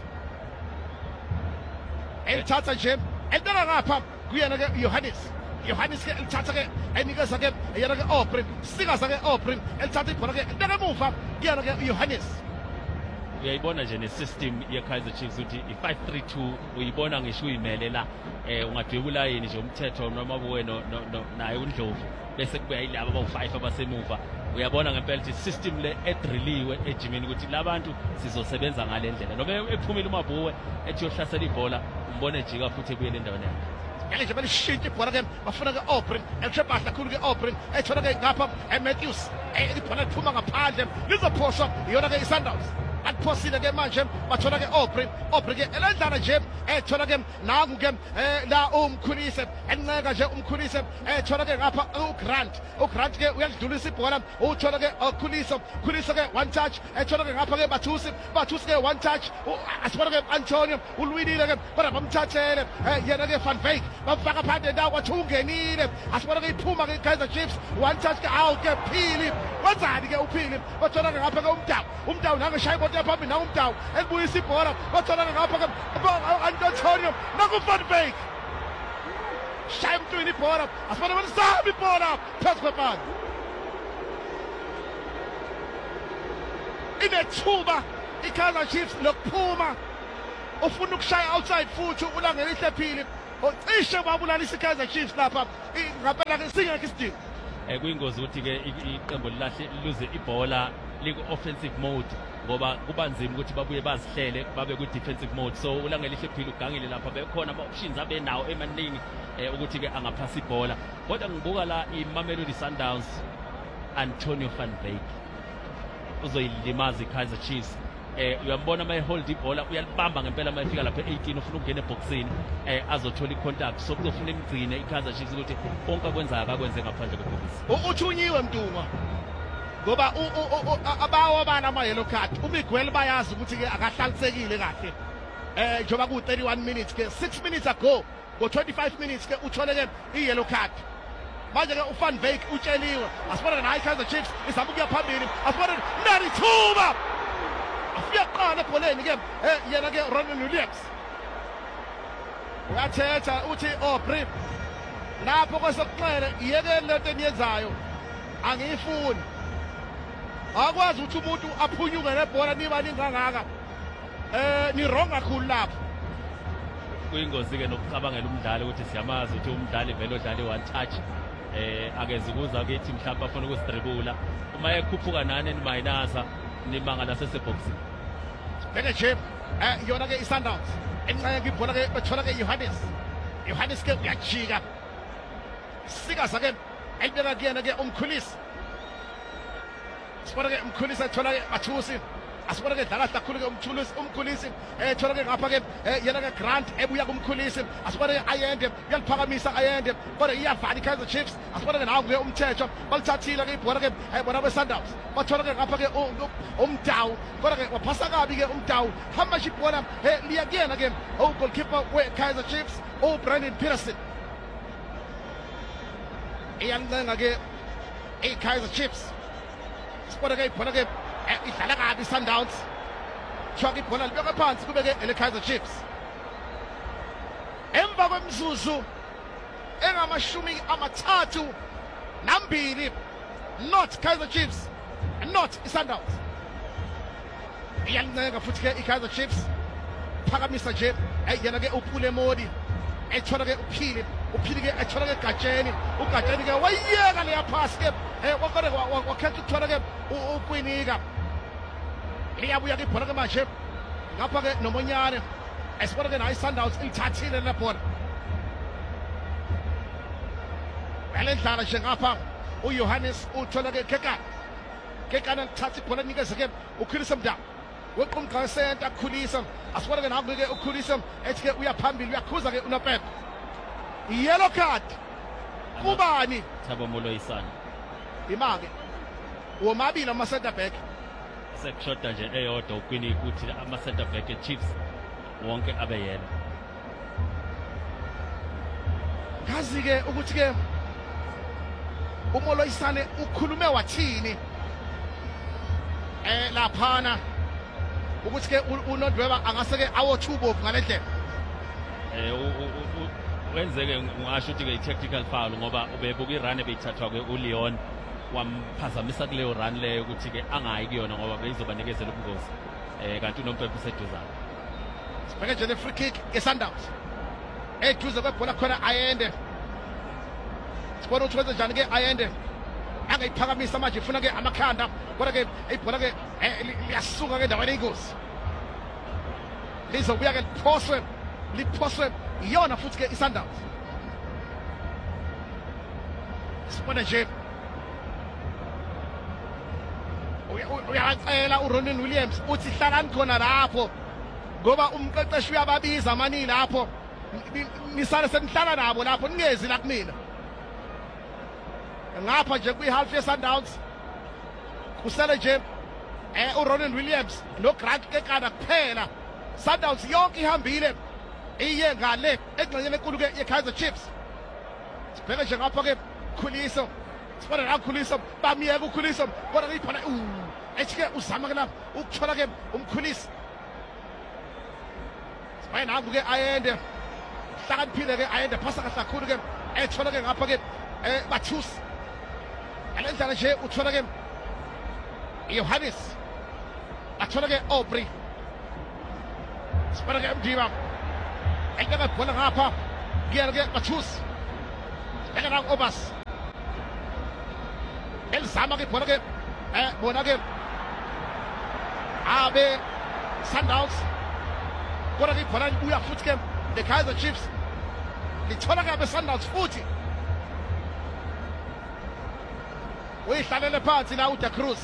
A: elithatha nje elibeka ngapha kuyena ke Johannes Johannes ke elithatha ke enikeza ke yena ke Oprin sikaza ke Oprin elithatha ibhola ke elibeka emuva kuyena ke Johannes
B: uyayibona nje nesystem yeKaizer Chiefs uthi i-five three two uyibona ngisho uyimele la eh ungadwebula yini nje umthetho noma buwena naye uNdlovu bese kubuya yilabo abawu-five abasemuva uyabona ngempela ukuthi system le edrilliwe ejimini ukuthi labantu sizosebenza ngale ndlela noma ephumile uMabuwe ethi yohlasela ibhola umbone ejika futhi ebuyele endaweni yakhe
A: yale nje belishintsha ibhola ke bafuna ke Oprin elishebhahla kakhulu ke Oprin ethola ke ngapha eMatthews ibhola liphuma ngaphandle lizophoswa iyona ke iSundowns aphosile ke manje bathola ke Oprin Oprin ke elendlana nje ethola ke nangu ke la umkhulise enceka nje umkhulise ethola ke ngapha uGrant uGrant ke uyadlulisa ibhola uthola ke ukhulisa khulisa ke one touch ethola ke ngapha ke Bathusi Bathusi ke one touch asibona ke Antonio ulwinile ke kodwa bamthathele yena ke Van Wyk bafaka phandle ndawo kwathi ungenile asibona ke iphuma ke Kaizer Chiefs one touch ke out ke Phili wenzani ke uPhili bathola ke ngapha ke umdawu umdawu nangeshaya kodwa phambili na umdawu elibuyisa ibhola bathola ke ngapha ke Antonio nakuVan Wyk shaya umntwini ibhola asibona wena sabi ibhola phezu kwephansi inethuba iKaizer Chiefs lokuphuma ufuna ukushaya outside futhi ulangele ihlephile ocishe babulalisa iKaizer Chiefs lapha ngaphela ke singekho isidingo
B: eh kuyingozi ukuthi ke iqembu lilahle liluze ibhola liku offensive mode ngoba kuba nzima ukuthi babuye bazihlele babe ku defensive mode so ulangele ihlephile ugangile lapha bekhona ama options abenawo emaningi ukuthi ke angaphasa ibhola kodwa ngibuka la iMamelodi Sundowns Antonio van Wyk uzoyilimaza iKaizer Chiefs eh uyambona uma ehold ibhola uyalibamba ngempela uma efika lapha eighteen ufuna ukungena eboxini eh azothola icontact so kuzofuna imgcine iKaizer Chiefs ukuthi konke akwenzayo akakwenze ngaphandle kwebhokisi
A: uthunyiwe Mdungwa ngoba abawo abana ama yellow card uMiguel bayazi ukuthi ke akahlalisekile kahle eh njoba ku thirty-one minutes ke six minutes ago go twenty-five minutes ke uthole ke i-yellow card manje ke uVan Wyk utsheliwe asibona na iKaizer Chiefs izama ukuya phambili asibona nari thuba afika qala ebholeni ke eh yena ke Ronwen Williams uyathetha uthi oh brief lapho kwesekuxele iyeke lento eniyenzayo angiyifuni akwazi ukuthi umuntu aphunyuke nebhola niba lingangaka eh ni wrong kakhulu lapho
B: kuyingozi ke nokucabangela umdlali ukuthi siyamazi ukuthi umdlali vele odlala one touch eh akeze kuza ke team mhlawumbe afuna ukustribula uma ekhuphuka nani nimayinasa nimanga laseseboxini
A: beke nje eh yona ke iSundowns enqeke ibhola ke bethola ke Johannes Johannes ke uyajika sikaza ke elibeka kuyena ke umkhulisi sibona ke umkhulisi ethola ke bathusi asibona ke dlala kakhulu ke umthulisi umkhulisi eh thola ke ngapha ke yena ke Grant ebuya kumkhulisi asibona ke ayende uyaliphakamisa ayende kodwa iyavala iKaizer Chiefs asibona ke nawo ke umthetho balithathile ke ibhola ke bona beSundowns bathola ke ngapha ke umdawu kodwa ke waphasa kabi ke umdawu hamba ibhola liya kuyena ke goalkeeper weKaizer Chiefs uBrandon Peterson iyancenga ke iKaizer Chiefs sibona ke ibhola ke idlala kabi Sundowns choka ibhola libeka phansi kubeke eleKaizer Chiefs emva kwemzuzu engamashumi amathathu nambili not Kaizer Chiefs not iSundowns iyanceka futhi ke iKaizer Chiefs phakamisa nje yena ke uphule modi ethola ke uphile uphile ke ethola ke Gatsheni uGatsheni ke wayeka leya pass ke wakade wakhetha ukuthola ke ukwinika liyabuya ke ibhola ke manje ngapha ke nomonyane esibona ke nayo iSundowns ilithathile le bhola belendlala nje ngapha uJohannes uthola ke Kekana Kekana lithatha ibhola nikeze ke ukhulisa mndawo wequmqa center khulisa asibona ke naku ke ukhulisa ethi ke uyaphambili uyakhuza ke uNopeko yellow card kubani
B: Thabo Moloyisana
A: imake womabili ama center back
B: sekushoda nje eyodwa ukwini ukuthi ama center back eChiefs wonke abe yena
A: kazi ke ukuthi ke uMoloyisane ukhulume wathini eh laphana ukuthi ke uNodweba angase ke awothubo ngalendlela
B: eh wenzeke ngisho ukuthi ke tactical foul ngoba ubebuka irun ebeyithathwa ke uLeon wamphazamisa kuleyo run leyo ukuthi ke angayi kuyona ngoba beyizobanikeza ubungozi eh kanti uNompempe useduzana
A: sibheke nje le free kick eSundowns eduze kwebhola khona ayende sibona ukuthi wenza njani ke ayende angayiphakamisa manje ifuna ke amakhanda kodwa ke ibhola ke liyasuka ke endaweni eyingozi lizobuya ke liphoswe liphoswe iyona futhi ke iSundowns sibona nje uyacela uRonwen Williams uthi hlalani khona lapho ngoba umqeqeshi uyababiza amani lapho nisale senihlala nabo lapho ningezi la kumina ngapha nje kwi-half yeSundowns kusele nje eh uRonwen Williams noGrant Kekana kuphela Sundowns yonke ihambile iye ngale engxenyeni enkulu ke yeKaizer Chiefs sibheke nje ngapha ke Khuliso sibona la Khuliso bamiyeka uKhuliso kodwa ke iphana ethi ke uzama ke lapha ukuthola ke umkhulisi sibona nangu ke ayende hlakaniphile ke ayende phasa kahle kakhulu ke ethola ke ngapha ke eh bathusi alendlela nje uthola ke Johannes athola ke Aubrey sibona ke Mdiba ekeka ibhola ngapha kuyena ke Mathus ekena Obas elizama ke ibhola ke eh bona ke abe Sundowns kodwa ke ibhola ibuya futhi ke the Kaizer Chiefs lithola ke abe Sundowns futhi uyihlalele phansi la uDe Cruz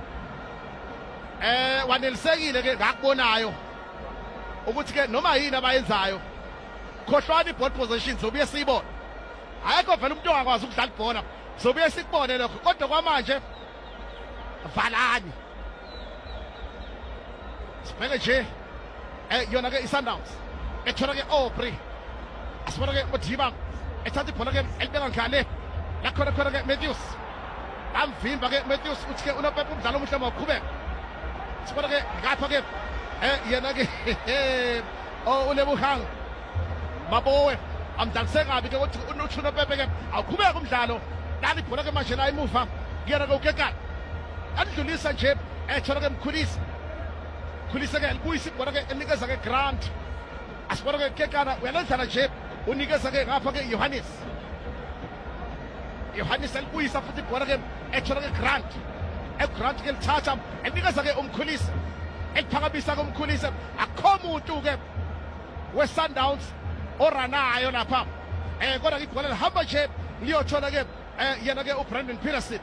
A: eh wanelisekile ke ngakubonayo ukuthi ke noma yini abayenzayo khohlwana iball position zobuye siyibone ayikho vele umuntu ongakwazi ukudlala ibhola zobuye sikubone lokho kodwa kwamanje valani sibheke nje eh yona ke iSundowns ethola ke Aubrey asibona ke Modiba ethatha ibhola ke elibeka ngale la khona khona ke Matthews amvimba ke Matthews uthi ke unopepe umdlalo omuhle mawuqhubeka sibona ke ngapha ke eh yena ke oh unebuhang mabowe amdlalise kabi ke ukuthi unothuna pepe ke awuqhubeka umdlalo dali ibhola ke manje la emuva kuyena ke ukekana adlulisa nje ethola ke Mkhulisi Mkhulisi ke libuyisa ibhola ke enikeza ke Grant asibona ke kekana uyalendlala nje unikeza ke ngapha ke Johannes Johannes elibuyisa futhi ibhola ke ethola ke Grant eGrant ke lithatha enikeza ke uMkhulisi eliphakamisa komkhulisi akho umuntu ke weSundowns oranayo lapha eh kodwa ke ibhola lihamba nje liyothola ke eh yena ke uBrandon Peterson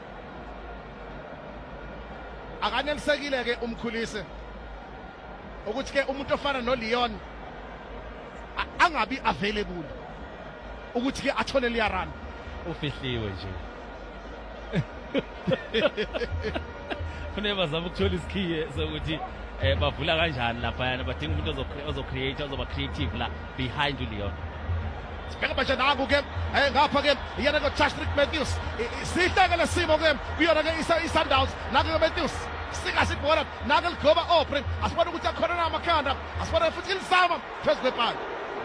A: akanelisekile ke umkhulisi ukuthi ke umuntu ofana noLeon angabi available ukuthi ke athole liyarana
B: ufihliwe nje funeka bazama ukuthola isikhiye sokuthi eh bavula kanjani lapha yana badinga umuntu ozocreate ozoba creative la behind uLeon
A: sibheka manje nangu ke eh ngapha ke yena ke Patrick Matthews sihlekele simo ke kuyona ke iSundowns nangu ke Matthews singasibhola nangu ligoba Aubrey asibona ukuthi akhona namakhanda asibona futhi lisama phezulu kwebhali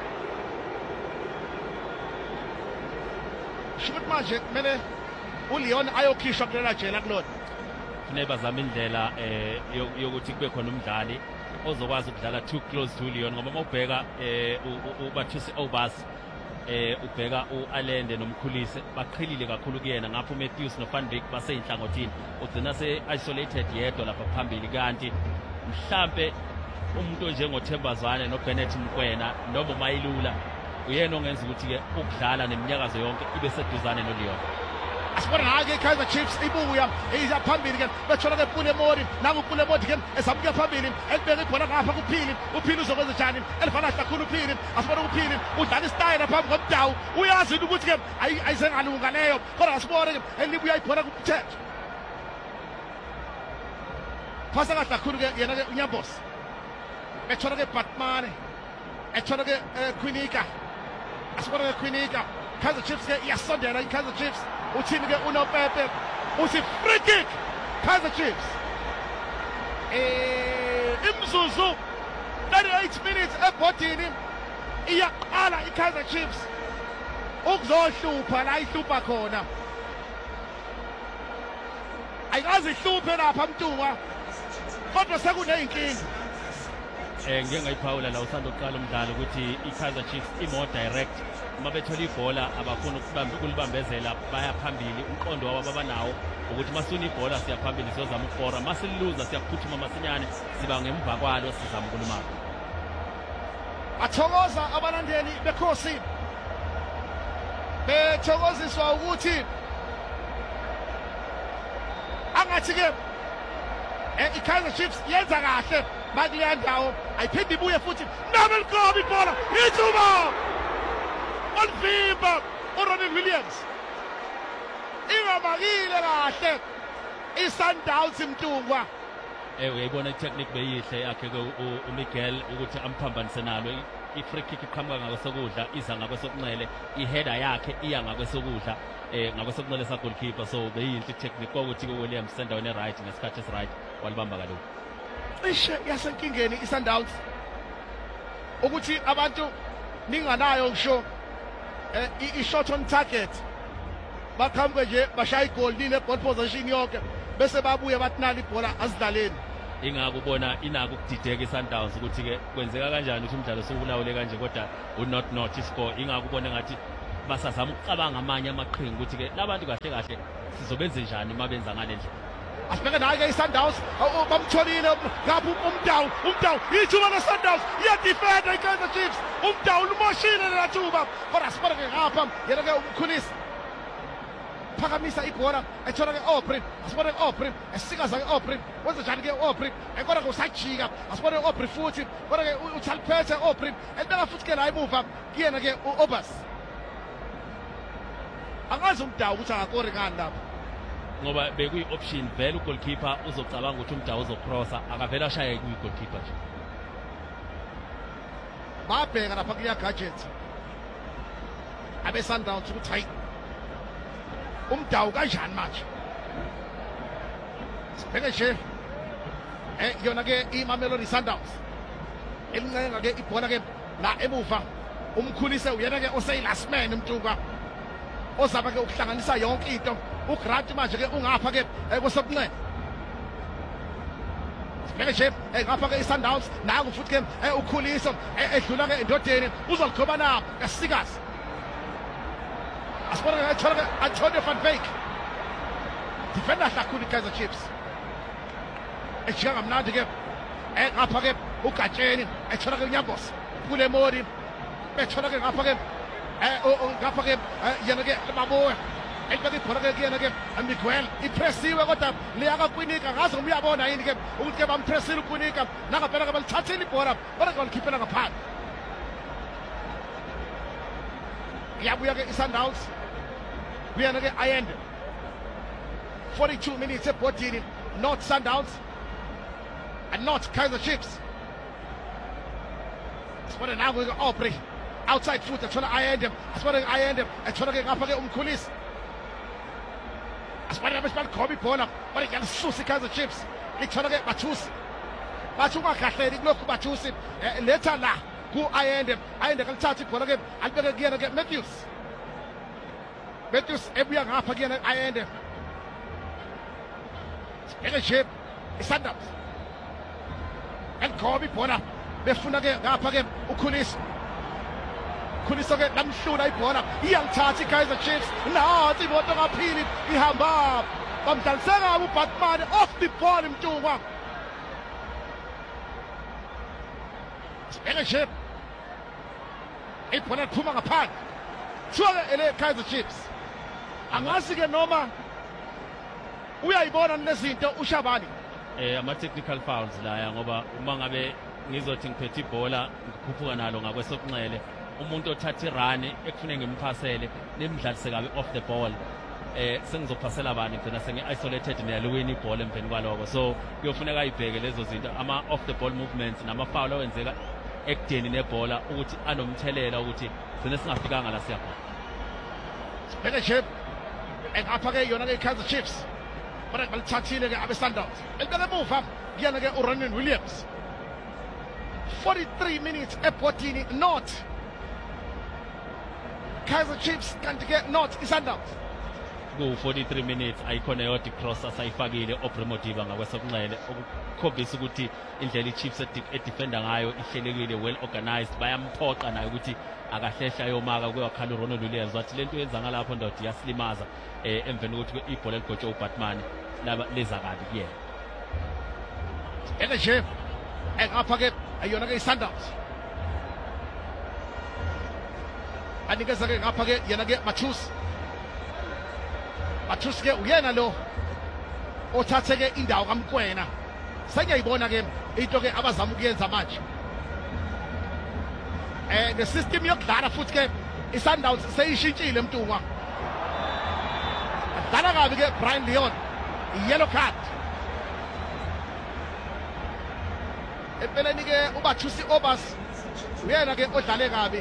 A: shukut manje kumele uLeon ayokhishwa kulela jela kulona
B: funeka bazama indlela eh yokuthi kube khona umdlali ozokwazi ukudlala too close to Leon ngoba mawubheka eh uBathusi Obas eh ubheka uAlende noMkhulisi baqhilile kakhulu kuyena ngapha uMatthews noVan Dijk baseyinhlangothini ugcina se isolated yedwa lapha phambili kanti mhlambe umuntu njengoThembazwane noBennett Mkwena noma uMayilula uyena ongenza ukuthi ke ukudlala neminyakazo yonke ibe seduzane noLeon
A: asibona ngake iKaizer Chiefs ibuya iya phambili ke bethola ke Pule Modi nangu Pule Modi ke esabuka phambili ekubeka ibhola ngapha kuphili uphili uzokwenza njani elifana kakhulu uphili asibona uphili udlala istyle phambi komdawu uyazi ukuthi ke ayisengalunga leyo kodwa asibona ke elibuya ibhola kumthetho phasa kakhulu ke yena ke uNyambos bethola ke Batmane ethola ke Quinika asibona ke Quinika Kaizer Chiefs ke iyasondela iKaizer Chiefs uthini ke unopepe uthi free kick Kaizer Chiefs eh imzuzu thirty-eight minutes ebhodini iyaqala iKaizer Chiefs ukuzohlupha la ihlupha khona ayikazi ihluphe lapha Mtuka kodwa sekuneyinkinga
B: eh ngeke ngayiphawula la usanda uqala umdlalo ukuthi iKaizer Chiefs imo direct uma bethola ibhola abafuna ukubamba ukulibambezela baya phambili umqondo wabo abanawo ukuthi masuna ibhola siya phambili siyozama ukufora masililuza siyaphuthuma masinyane siba ngemva kwalo sizama ukuluma
A: athokoza abalandeli bekhosi bethokoziswa ukuthi angathi ke iKaizer Chiefs yenza kahle bakuleya ndawo ayiphindi ibuye futhi nabel goal ibhola ithuba olvimba uRonnie Williams ingamakile kahle iSundowns Mtungwa
B: eh uyayibona itechnique beyihle yakhe ke uMiguel ukuthi amphambanise nalo ifree kick iqhamuka ngakwesokudla iza ngakwesokunxele iheader yakhe iya ngakwesokudla eh ngakwesokunxele sa goalkeeper so beyinhle itechnique ukuthi uWilliams sendaweni right ngesikhathi esiright walibamba kaloko
A: cishe yasenkingeni iSundowns ukuthi abantu ninganayo ngisho eh i-shot on target bakhambe nje bashaya igoli ne ball position yonke bese babuye bathi nali ibhola azidlaleni
B: ingakubona inako ukudideka iSundowns ukuthi ke kwenzeka kanjani ukuthi umdlalo sowulawule kanje kodwa u-not not score ingakubona ngathi basazama ukucabanga amanye amaqhinga ukuthi ke labantu kahle kahle sizobenze njani uma benza ngale ndlela.
A: Asibheke naye ke iSundowns bamtholile ngapha uMdawu uMdawu ithuba leSundowns iyadefenda iKaizer Chiefs uMdawu lumoshile lela thuba kodwa asibheke ngapha yena ke umkhulisi phakamisa ibhola ethola ke Oprim asibone Oprim esikaza ke Oprim wenza njani ke Oprim ekona kusajika asibone Oprim futhi kodwa ke uThalphethe Oprim ebeka futhi ke la emuva kuyena ke uObas angazi uMdawu ukuthi akakori ngani lapha
B: ngoba bekuyi option vele ugoalkeeper uzocabanga ukuthi uMdawu uzocrossa akavela ashaye kuyi goalkeeper nje
A: babheka lapha kuya gadget abe Sundowns ukuthi hayi uMdawu kanjani manje sibheke nje eh yona ke iMamelodi Sundowns elincenga ke ibhola ke la emuva umkhulise uyena ke osey last man umntuka ozaba ke ukuhlanganisa yonke into uGrant manje ke ungapha ke kwesokunxele sibheke nje ngapha ke iSundowns nangu futhi ke ukhuliso edlula ke endodeni uzoligoba na kasikazi asibona ke thola ke Antonio van Wyk defender kakhulu iKaizer Chiefs ejika ngamnandi ke ngapha ke uGatsheni ethola ke uNyambos kule modi bethola ke ngapha ke ngapha ke yena ke Maboya elibeke ibhola ke kuyena ke Miguel ipressiwe kodwa liyaka Kwinika ngaze umyabona yini ke ukuthi ke bampressile uKwinika nangaphela ke balithathile ibhola kodwa ke balikhiphela ngaphandle yabuya ke iSundowns kuyena ke ayende forty-two minutes ebhodini not Sundowns and not Kaizer Chiefs sibona nangu ke Opry outside foot athola ayende asibona ke ayende athola ke ngapha ke umkhulisi asibona bese baligoba ibhola kodwa yalisusa iKaizer Chiefs lithola ke Bathusi bathi ungakahleli kulokhu Bathusi letha la ku ayende ayende kalithatha ibhola ke alibeke kuyena ke Matthews Matthews ebuya ngapha kuyena ayende sibheke nje iSundowns aligoba ibhola befuna ke ngapha ke ukhulisi khulisa ke lamhlula ibhola iyangithatha iKaizer Chiefs nathi imoto kaphili ihamba bamdaliseka uBatman off the ball imntungwa sibheke nje ibhola liphuma ngaphandle thiwa ele Kaizer Chiefs angazi ke noma uyayibona lezinto uShabani
B: eh ama technical fouls la ngoba uma ngabe ngizothi ngiphethe ibhola ngikhuphuka nalo ngakwesokunxele umuntu othatha irun ekufuneka ngimphasele nemidlalise kabi off the ball eh sengizophasela bani ngena senge isolated neyalwini ibhola emveni kwaloko so kuyofuneka ayibheke lezo zinto ama off the ball movements nama foul owenzeka ekudeni nebhola ukuthi anomthelela ukuthi sine singafikanga la siya khona
A: sibheke nje engapha ke yona ke iKaizer Chiefs kodwa balithathile ke abe Sundowns elibeke emuva kuyena ke uRonan Williams forty-three minutes ebhodini not Kaizer Chiefs kanti ke not iSundowns
B: ku forty-three minutes ayikhona yodwa cross asayifakile oPremodiva ngakwesokunxele ukukhombisa ukuthi indlela iChiefs edefenda ngayo ihlelekile well organized bayamphoqa nayo ukuthi akahlehla yomaka kwakhala uRonan Williams wathi lento yenza ngalapho ndoda yasilimaza emveni ukuthi ibhola ligotshwe uBatman laba leza kabi kuyena
A: eke nje engapha ke ayona ke iSundowns anikeza ke ngapha ke yena ke Mathus Mathus ke uyena lo othathe ke indawo kaMkwena sengiyayibona ke into ke abazama ukuyenza manje eh the system yokudlala futhi ke iSundowns seyishintshile emntungwa dala kabi ke Brian Leon yellow card empeleni ke uBathusi Obas uyena ke odlale kabi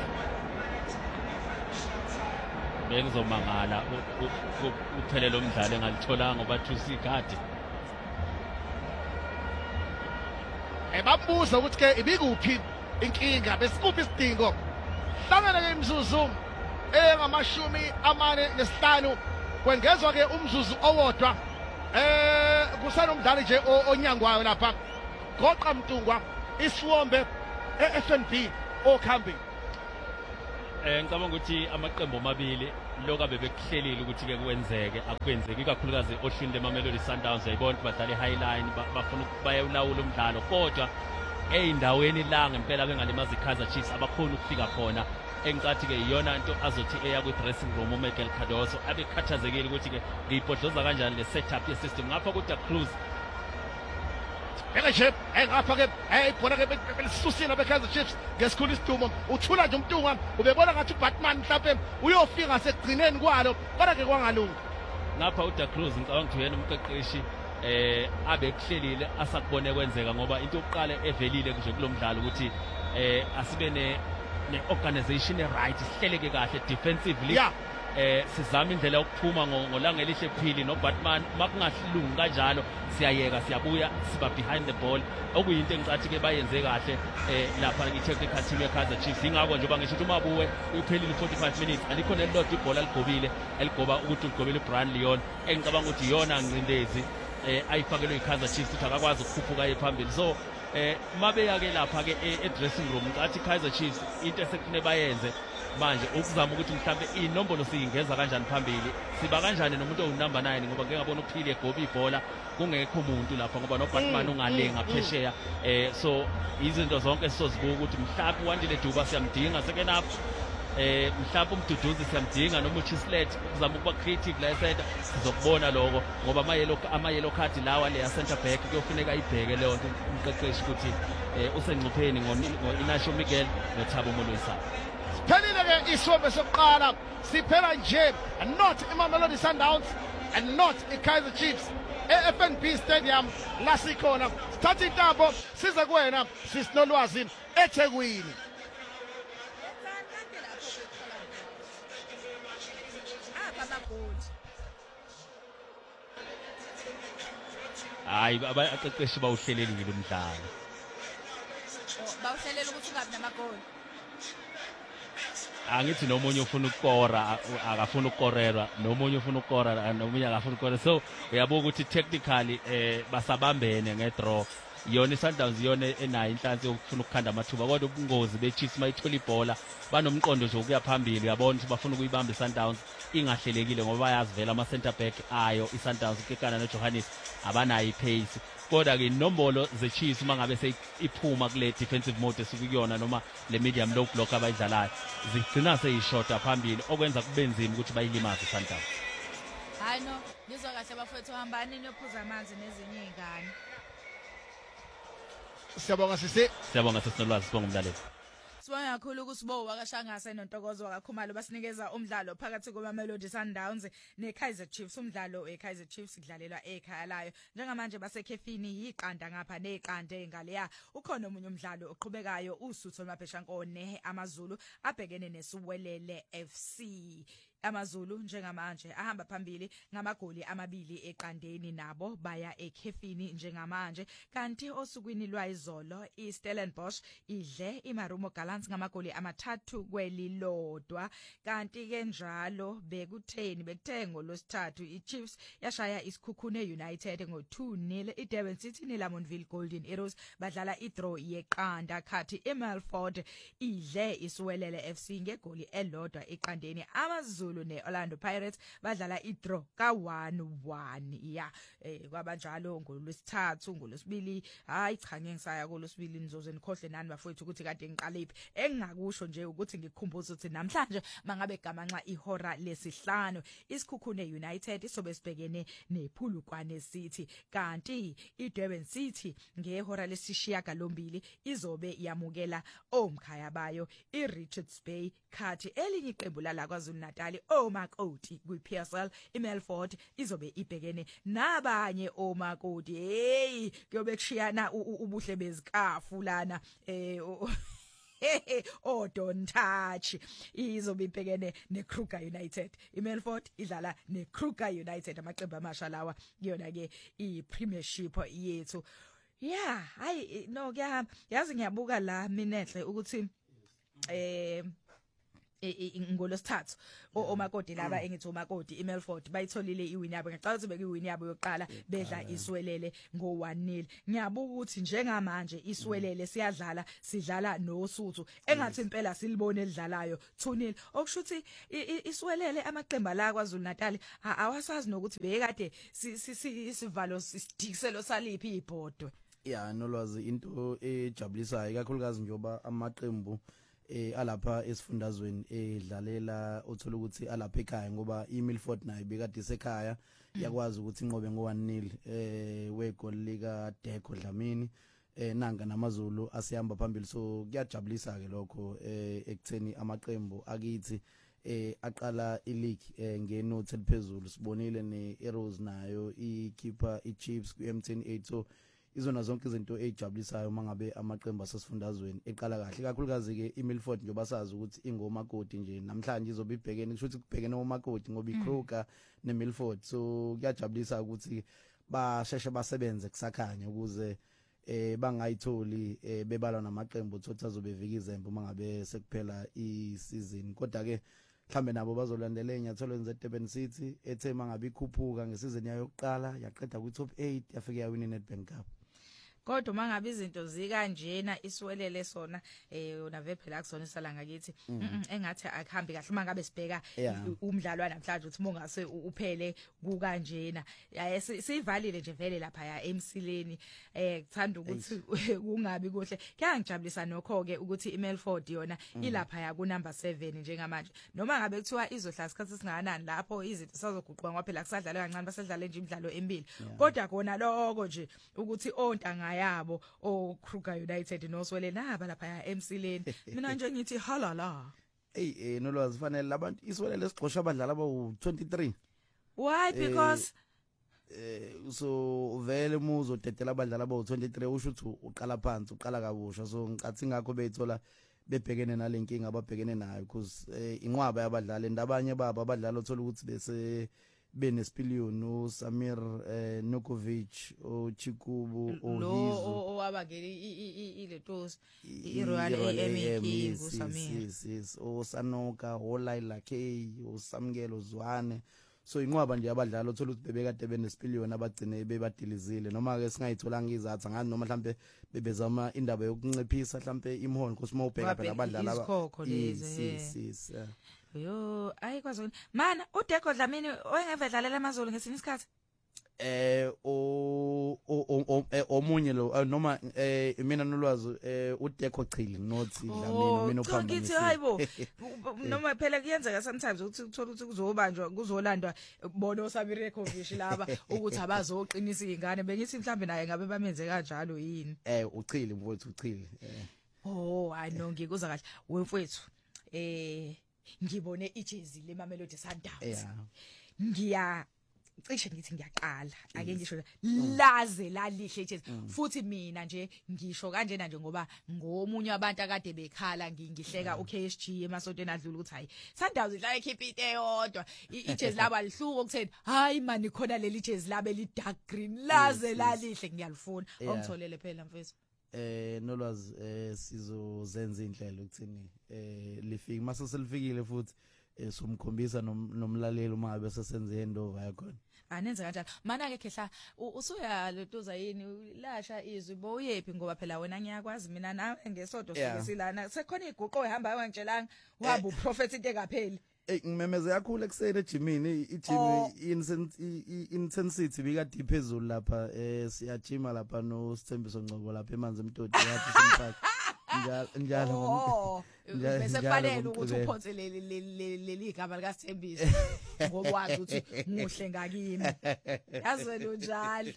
B: bengizomangala uphelele umdlalo engalitholanga uBathusi ikhadi
A: ebabuza ukuthi ke ibikuphi inkinga besikuphi isidingo hlangana ke imzuzu engamashumi amane nesihlanu kwengezwa ke umzuzu owodwa eh kusanomdlali nje onyangwayo lapha goqa Mtungwa isiwombe e-F N B okhambi.
B: Eh ngicabanga ukuthi amaqembu amabili lokho abebekuhlelile ukuthi ke kwenzeke akwenzeki kakhulukazi ohlwini leMamelodi Sundowns yayibona badlala i-highline bafuna bayawulawula umdlalo kodwa eyindaweni la ngempela bengalimaza iKaizer Chiefs abakhona ukufika khona engicathi ke iyona into azothi eya kwi-dressing room uMiguel Cardoso abekhathazekile ukuthi ke ngiyibhodloza kanjani le setup ye-system ngapha kuDa Cruz
A: Eka nje engapha ke ayibona ke belisusiwe beKaizer Chiefs ngesikhulu isidumo uthula nje Umtungwa ubebona ngathi uBatman mhlawumbe uyofika sekugcineni kwalo kodwa ke kwangalungi
B: ngapha uDa Cruz ngicabanga ukuthi uyena umqeqeshi eh abekuhlelile asakubone kwenzeka ngoba into yokuqala evelile nje kulomdlalo ukuthi eh asibe ne ne-organization right sihleleke kahle defensively
A: yeah.
B: eh sizama indlela yokuphuma ngolanga elihle phili noBatman makungahlungi kanjalo siyayeka siyabuya siba behind the ball okuyinto engicathi ke bayenze kahle eh lapha i-technical team yeKaizer Chiefs ingakho nje bangisho ukuthi umabuwe uphelile forty-five minutes alikho nelodwa ibhola ligobile eligoba ukuthi ligobile uBrian Leon engicabanga ukuthi iyona ngcindezi eh ayifakelwe iKaizer Chiefs ukuthi akakwazi ukukhuphuka ephambili so eh mabeya ke lapha ke e-dressing room ngathi iKaizer Chiefs into esekufune bayenze manje ukuzama ukuthi mhlambe inombolo siyingeza kanjani phambili siba kanjani nomuntu owunumber nine ngoba ngeke ngabona uphile egoba ibhola kungekho umuntu lapha ngoba noBatman ungalenga phesheya eh so izinto zonke sizozibuka ukuthi mhlawumbe uWandile Duba siyamdinga second half eh mhlawumbe umduduzi siyamdinga noma uChislet ukuzama ukuba creative la center sizokubona lokho ngoba ama yellow ama yellow card lawa le center back kuyofuneka ibheke leyo nto umqeqeshi ukuthi eh usengcupheni ngoInasho Miguel noThabo Moloisa
A: Phelile ke isombe sokuqala siphela nje not iMamelodi Sundowns and not iKaizer Chiefs e-F N B Stadium la sikhona sithatha intambo size kuwena sisinolwazi eThekwini
B: hayi abaqeqeshi bawuhlelelile umdlalo
C: bawuhlelela ukuthi ungabi namagoli
B: angithi nomunye ufuna ukukora akafuna ukukorerwa nomunye ufuna ukukora nomunye akafuna ukukora so uyabuka ukuthi technically eh basabambene ngedraw iyona iSundowns iyona enayo inhlansi yokufuna ukukhanda amathuba kodwa ubungozi beChiefs mayithola ibhola banomqondo nje ukuya phambili uyabona ukuthi bafuna ukuyibamba iSundowns ingahlelekile ngoba bayazivela ama center back ayo iSundowns ukekana noJohannes abanayo ipace kodwa ke inombolo zeChiefs mangabe seyiphuma kule defensive mode esukuyona noma le medium low block abayidlalayo zigcina seyishota phambili okwenza kube nzima ukuthi bayilimaze iSundowns
C: hayi no nizwa kahle bafethu hambani niyophuza amanzi nezinye izingane
A: siyabonga sisi
B: siyabonga sesinolwazi sibonga umdlalo
C: Sibonga kakhulu kuSibo wakashangase noNtokozo wakaKhumalo basinikeza umdlalo phakathi kweMamelodi Sundowns neKaizer Chiefs umdlalo eKaizer Chiefs idlalelwa ekhaya layo njengamanje basekhefini yiqanda ngapha neqande ngaleya ukhona omunye umdlalo oqhubekayo uSutho Mabheshankone amaZulu abhekene neSuwelele F C amaZulu njengamanje ahamba phambili ngamagoli amabili eqandeni nabo baya ekhefini njengamanje kanti osukwini lwayizolo iStellenbosch idle iMarumo Gallants ngamagoli amathathu kwelilodwa kanti ke njalo bekutheni bekuthengo losithathu iChiefs yashaya isikhukhune United ngo two nil iDurban City neLamontville Golden Arrows badlala idraw yeqanda khathi eMelford idle iSuwelele F C ngegoli elodwa eqandeni amaZulu neOrlando Pirates badlala idraw ka one one ya eh kwabanjalo ngolwesithathu ngolosibili hayi cha ngisaya kolosibili nizoze nikhohle nani bafowethu ukuthi kade ngiqalephi engingakusho nje ukuthi ngikukhumbuza ukuthi namhlanje mangabe gamanxa ihora lesihlanu isikhukhune United isobe sibhekene nePhulukwane City kanti iDurban City ngehora lesishiya galombili izobe yamukela omkhaya bayo iRichards Bay khathi elinye iqembu la kwaZulu Natal omakoti kwiP S L iMelford izobe ibhekene nabanye omakoti hey kuyobe kushiyana ubuhle bezikafu lana eh oh don't touch izobe ibhekene neKruger United iMelford idlala neKruger United amaqembu amasha lawa kuyona ke iPremiership yethu yeah hayi no kuyahamba yazi ngiyabuka la minehle ukuthi eh ngolosithathu omakoti laba engithi umakoti iMelford bayitholile iwin yabo ngicela ukuthi bekuyiwin yabo yokuqala bedla iswelele ngo one nil ngiyabuka ukuthi njengamanje iswelele siyadlala sidlala noSuthu engathi impela silibone lidlalayo two nil okusho ukuthi iswelele amaqembu la kwaZulu Natal awasazi nokuthi bekade isivalo isidikiselo saliphi ibhodwe
D: ya nolwazi into ejabulisayo kakhulukazi njoba amaqembu eh alapha esifundazweni edlalela uthola ukuthi alapha ekhaya ngoba iMilford nayo bekade isekhaya yakwazi ukuthi inqobe ngo one nil eh wegol lika Deko Dlamini eh nanga namaZulu asihamba phambili so kuyajabulisa ke lokho eh ekutheni amaqembu akithi eh aqala ileague eh ngenothi eliphezulu sibonile neArrows nayo ikhipha iChiefs ku M ten eight so izona zonke izinto ezijabulisayo mangabe amaqembu asesifundazweni eqala kahle kakhulukazi ke iMilford nje basazi ukuthi ingomakoti nje namhlanje izobe ibhekene kusho ukuthi kubhekene omakoti ngoba iKruger neMilford so kuyajabulisa ukuthi basheshe basebenze kusakhanya ukuze eh bangayitholi bebalwa namaqembu ukuthi azobevika izembe mangabe sekuphela iseason kodwa ke mhlambe nabo bazolandela enyathelo zeDurban City ethe mangabe ikhuphuka ngesizini yayo yokuqala yaqeda ku top eight yafika yawina iNedbank Cup.
C: Kodwa mangabe izinto zikanjena iswelele sona eh unave phela kusona isala ngakithi engathi akuhambi kahle mangabe sibheka umdlalo namhlanje uthi mongase uphele kukanjena yaye sivalile nje vele lapha ya emsileni eh kuthanda ukuthi kungabi kuhle kuyangijabulisa nokho ke ukuthi iMelford yona ilapha ya ku number seven njengamanje noma ngabe kuthiwa izohlala isikhathi singakanani lapho izinto sazoguqwa ngoba phela kusadlala kancane basadlala nje imidlalo emibili kodwa kona lokho nje ukuthi ontanga yabo o Kruger United noswele naba lapha ya emsileni mina nje ngithi halala
D: hey eh nolwazi fanele labantu iswele lesixoxa abadlala aba twenty-three
C: why because
D: eh so vele muzo tetela abadlala aba twenty-three usho ukuthi uqala phansi uqala kabusha so ngicathi ngakho beyithola bebhekene nalenkinga ababhekene nayo because inqwaba yabadlali ndabanye baba abadlala uthola ukuthi bese benesipiliyoni uSamir eh Nukovic oChikubu oHizu
C: owabageli iletos iRoyal A M K uSamir
D: yes oSanoka oLaila K uSamgelo Zwane so inqwaba nje abadlali uthola ukuthi bebekade benesipiliyoni abagcine bebadilizile noma ke singayitholanga izathu ngani noma mhlambe bebezama indaba yokunciphisa mhlambe imholo kusima ubheka phela abadlali
C: yes yes yo ayikwazi mana uDeko Dlamini oyengavedlalela amaZulu ngesinye isikhathi
D: eh o omunye lo noma eh mina nolwazi eh uDeko Chili nothi Dlamini mina uphamba
C: ngithi hayibo noma phela kuyenzeka sometimes ukuthi uthola ukuthi kuzobanjwa kuzolandwa bona oSabirekovic laba ukuthi abazoqinisa izingane bengithi mhlambe naye ngabe bamenze kanjalo yini
D: eh uChili mfowethu uChili
C: oh I know ngikuza kahle wemfowethu eh ngibone ijezi leMamelodi Sundowns ngiya cishe ngithi ngiyaqala ake ngisho laze lalihle ijezi futhi mina nje ngisho kanjena nje ngoba ngomunye abantu akade bekhala ngingihleka uK S G emasontweni adlula ukuthi hayi Sundowns idlala ikhipha into eyodwa ijezi laba lihluko ukutheni hayi mani khona leli jezi labe li dark green laze lalihle ngiyalifuna ongitholele phela mfethu
D: eh nolwazi eh sizozenza indlela ukuthini eh lifika mase selifikile futhi somkhombisa nomlaleli uma ngabe sesenze endova yakho
C: anenze kanjalo mana ke khehla usuya letoza yini lasha izwi bo uyephi ngoba phela wena ngiyakwazi mina nawe ngesodo silesilana sekhona iguqo ehamba yangitshelanga waba uprofet into ekapheli
D: Eh ngimemeze yakhulu eksene ejimini ijimi intensity bikade iphezulu lapha eh siyajima lapha no Sithembiso Ngcobo lapha emanzi emtoti yathi simphaka njalo njalo
C: bese kufanele ukuthi uphonse leli leli igama lika Sithembiso ngoba wazi ukuthi muhle ngakimi yazwelo njalo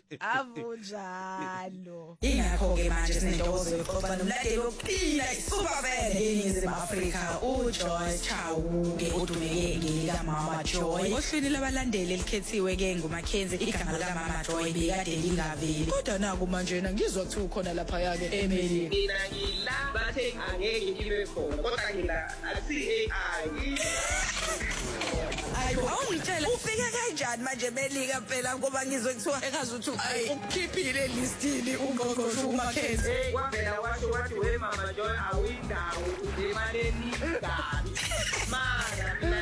C: avunjalo ingakho ke manje sinentokozo yokuxoxa nomlandeli wokuqina iSuperFan eNingizimu Afrika uJoy Chauke odumeke ngelika Mama Joy ohlwini labalandeli elikhethiwe ke nguMackenzie igama lika Mama Joy bekade lingaveli kodwa naku manje ngizwa ukuthi ukhona lapha yake eMelika
E: mina ngila bathe angeke ngibe khona kodwa ngila asi A I
C: hayibo awungitshela ufike kanjani manje Melika phela ngoba ngizwe kuthiwa engazi ukuthi ukukhiphile listini ungqongqoshe uMakhethi
E: hey kwavela washo wathi we mama Joy awindawo uzemaleni igabi mara